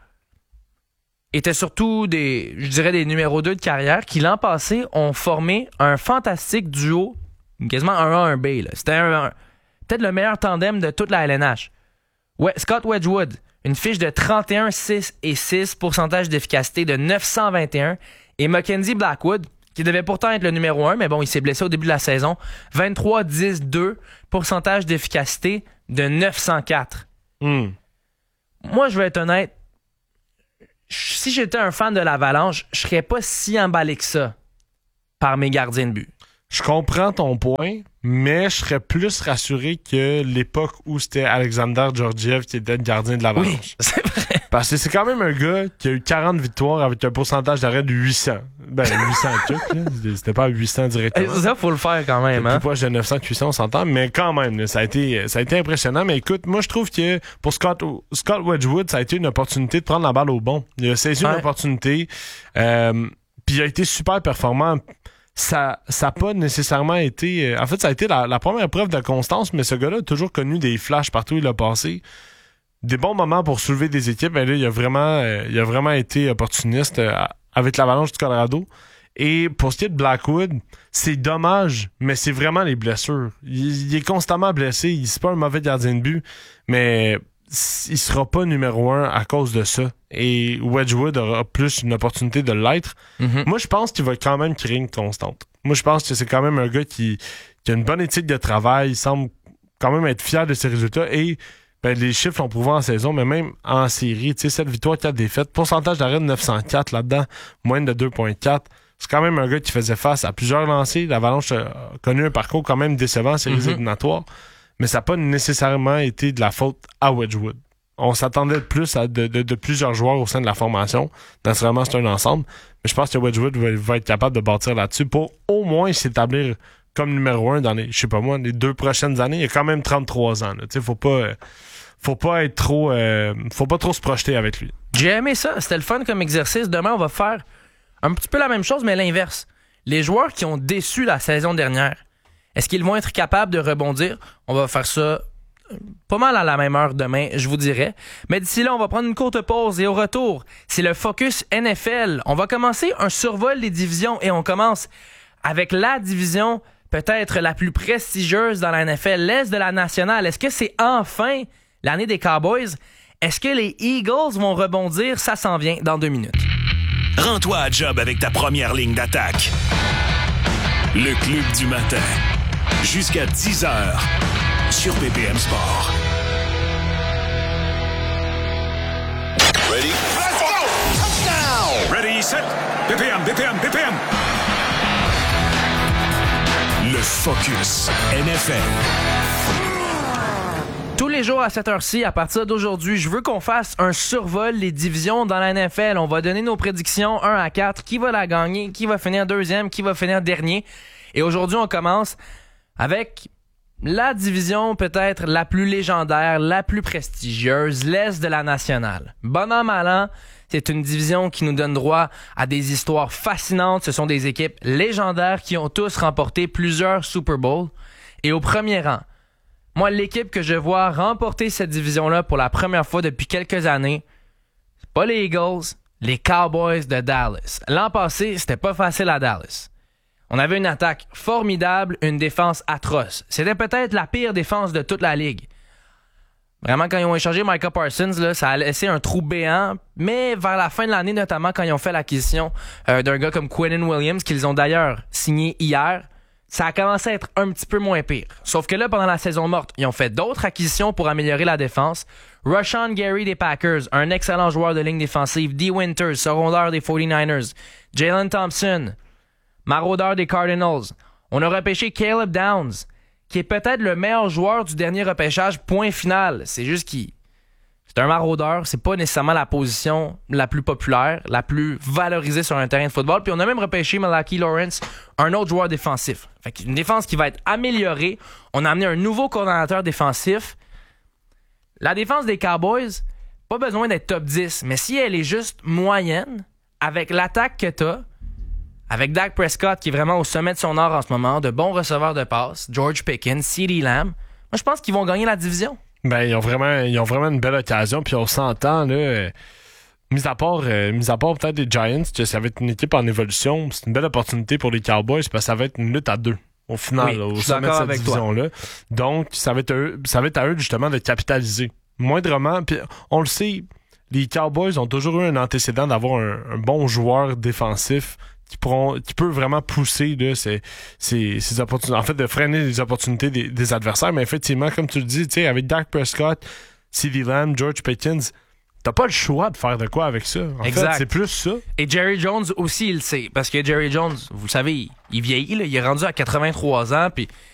étaient surtout des, je dirais, des numéros deux de carrière, qui l'an passé ont formé un fantastique duo, quasiment un A un B. Là. C'était un, un, peut-être le meilleur tandem de toute la L N H. Ouais, Scott Wedgwood, une fiche de trente et un, six et six, pourcentage d'efficacité de neuf cent vingt et un. Et Mackenzie Blackwood, qui devait pourtant être le numéro un, mais bon, il s'est blessé au début de la saison, vingt-trois, dix, deux, pourcentage d'efficacité de neuf cent quatre. Mm. Moi, je vais être honnête, si j'étais un fan de l'Avalanche, je serais pas si emballé que ça par mes gardiens de but. Je comprends ton point, mais je serais plus rassuré que l'époque où c'était Alexander Georgiev qui était le gardien de l'Avalanche. Oui, c'est vrai. Parce que c'est quand même un gars qui a eu quarante victoires avec un pourcentage d'arrêt de huit cents. Ben, huit cents trucs, là. C'était pas huit cents directement. Ça, faut le faire quand même. C'est Hein? plus proche de neuf cents que huit cents, on s'entend, mais quand même, là, ça a été, ça a été impressionnant. Mais écoute, moi, je trouve que pour Scott, Scott Wedgwood, ça a été une opportunité de prendre la balle au bon. Il a saisi Ouais. une opportunité, euh, puis il a été super performant. Ça n'a pas nécessairement été... En fait, ça a été la, la première preuve de constance, mais ce gars-là a toujours connu des flashs partout où il a passé. Des bons moments pour soulever des équipes, mais là, il a vraiment, euh, il a vraiment été opportuniste euh, avec l'Avalanche du Colorado. Et pour ce qui est de Blackwood, c'est dommage, mais c'est vraiment les blessures. Il, il est constamment blessé, il c'est pas un mauvais gardien de but, mais il sera pas numéro un à cause de ça. Et Wedgwood aura plus une opportunité de l'être. Mm-hmm. Moi, je pense qu'il va quand même créer une constante. Moi, je pense que c'est quand même un gars qui, qui a une bonne éthique de travail, il semble quand même être fier de ses résultats et ben, les chiffres l'ont prouvé en saison, mais même en série, tu sais, sept victoires, quatre défaites, pourcentage d'arrêt de neuf cent quatre là-dedans, moyenne de deux virgule quatre. c'est quand même un gars qui faisait face à plusieurs lancers. L'Avalanche a connu un parcours quand même décevant en séries mm-hmm. éliminatoires, mais ça n'a pas nécessairement été de la faute à Wedgwood. On s'attendait de plus à de, de, de plusieurs joueurs au sein de la formation. Naturellement, c'est un ensemble, mais je pense que Wedgwood va, va être capable de bâtir là-dessus pour au moins s'établir comme numéro un dans les, je sais pas moi, les deux prochaines années. Il a quand même trente-trois ans. Il faut pas... Euh, Faut pas être trop. Euh, faut pas trop se projeter avec lui. J'ai aimé ça. C'était le fun comme exercice. Demain, on va faire un petit peu la même chose, mais l'inverse. Les joueurs qui ont déçu la saison dernière, est-ce qu'ils vont être capables de rebondir? On va faire ça pas mal à la même heure demain, je vous dirais. Mais d'ici là, on va prendre une courte pause et au retour, c'est le Focus N F L. On va commencer un survol des divisions et on commence avec la division peut-être la plus prestigieuse dans la N F L, l'Est de la Nationale. Est-ce que c'est enfin l'année des Cowboys? Est-ce que les Eagles vont rebondir? Ça s'en vient dans deux minutes. Rends-toi à job avec ta première ligne d'attaque. Le Club du matin. Jusqu'à dix heures sur B P M Sport. Ready? Let's go! Touchdown! Ready, set, B P M, B P M, B P M. Le Focus N F L. Tous les jours à cette heure-ci, à partir d'aujourd'hui, je veux qu'on fasse un survol des divisions dans la N F L. On va donner nos prédictions un à quatre. Qui va la gagner? Qui va finir deuxième? Qui va finir dernier? Et aujourd'hui, on commence avec la division peut-être la plus légendaire, la plus prestigieuse, l'Est de la Nationale. Bon an, mal an, c'est une division qui nous donne droit à des histoires fascinantes. Ce sont des équipes légendaires qui ont tous remporté plusieurs Super Bowls. Et au premier rang, moi, l'équipe que je vois remporter cette division-là pour la première fois depuis quelques années, c'est pas les Eagles, les Cowboys de Dallas. L'an passé, c'était pas facile à Dallas. On avait une attaque formidable, une défense atroce. C'était peut-être la pire défense de toute la ligue. Vraiment, quand ils ont échangé Micah Parsons, là, ça a laissé un trou béant, mais vers la fin de l'année, notamment quand ils ont fait l'acquisition euh, d'un gars comme Quinnen Williams, qu'ils ont d'ailleurs signé hier, ça a commencé à être un petit peu moins pire. Sauf que là, pendant la saison morte, ils ont fait d'autres acquisitions pour améliorer la défense. Rashawn Gary des Packers, un excellent joueur de ligne défensive. Dee Winters, secondaire des forty-niners. Jalen Thompson, maraudeur des Cardinals. On a repêché Caleb Downs, qui est peut-être le meilleur joueur du dernier repêchage, point final. C'est juste qu'il... C'est un maraudeur, c'est pas nécessairement la position la plus populaire, la plus valorisée sur un terrain de football. Puis on a même repêché Malachi Lawrence, un autre joueur défensif. Fait qu'une défense qui va être améliorée. On a amené un nouveau coordonnateur défensif. La défense des Cowboys, pas besoin d'être top dix, mais si elle est juste moyenne, avec l'attaque que t'as, avec Dak Prescott qui est vraiment au sommet de son art en ce moment, de bons receveurs de passe, George Pickens, CeeDee Lamb, moi je pense qu'ils vont gagner la division. Ben, ils ont vraiment, ils ont vraiment une belle occasion, puis on s'entend, là, euh, mis à part, euh, mis à part peut-être les Giants, que ça va être une équipe en évolution, c'est une belle opportunité pour les Cowboys, parce que ça va être une lutte à deux, au final, oui, là, au sommet de cette division-là. Donc, ça va être à eux, ça va être à eux, justement, de capitaliser. Moindrement, puis on le sait, les Cowboys ont toujours eu un antécédent d'avoir un, un bon joueur défensif qui pourront, qui peut vraiment pousser là, ces, ces, ces opportunités, en fait, de freiner les opportunités des, des adversaires. Mais effectivement, comme tu le dis, tu sais, avec Dak Prescott, CeeDee Lamb, George Pickens, t'as pas le choix de faire de quoi avec ça. En exact. fait, c'est plus ça. Et Jerry Jones aussi, il le sait. Parce que Jerry Jones, vous le savez, il, il vieillit, là, il est rendu à quatre-vingt-trois ans, puis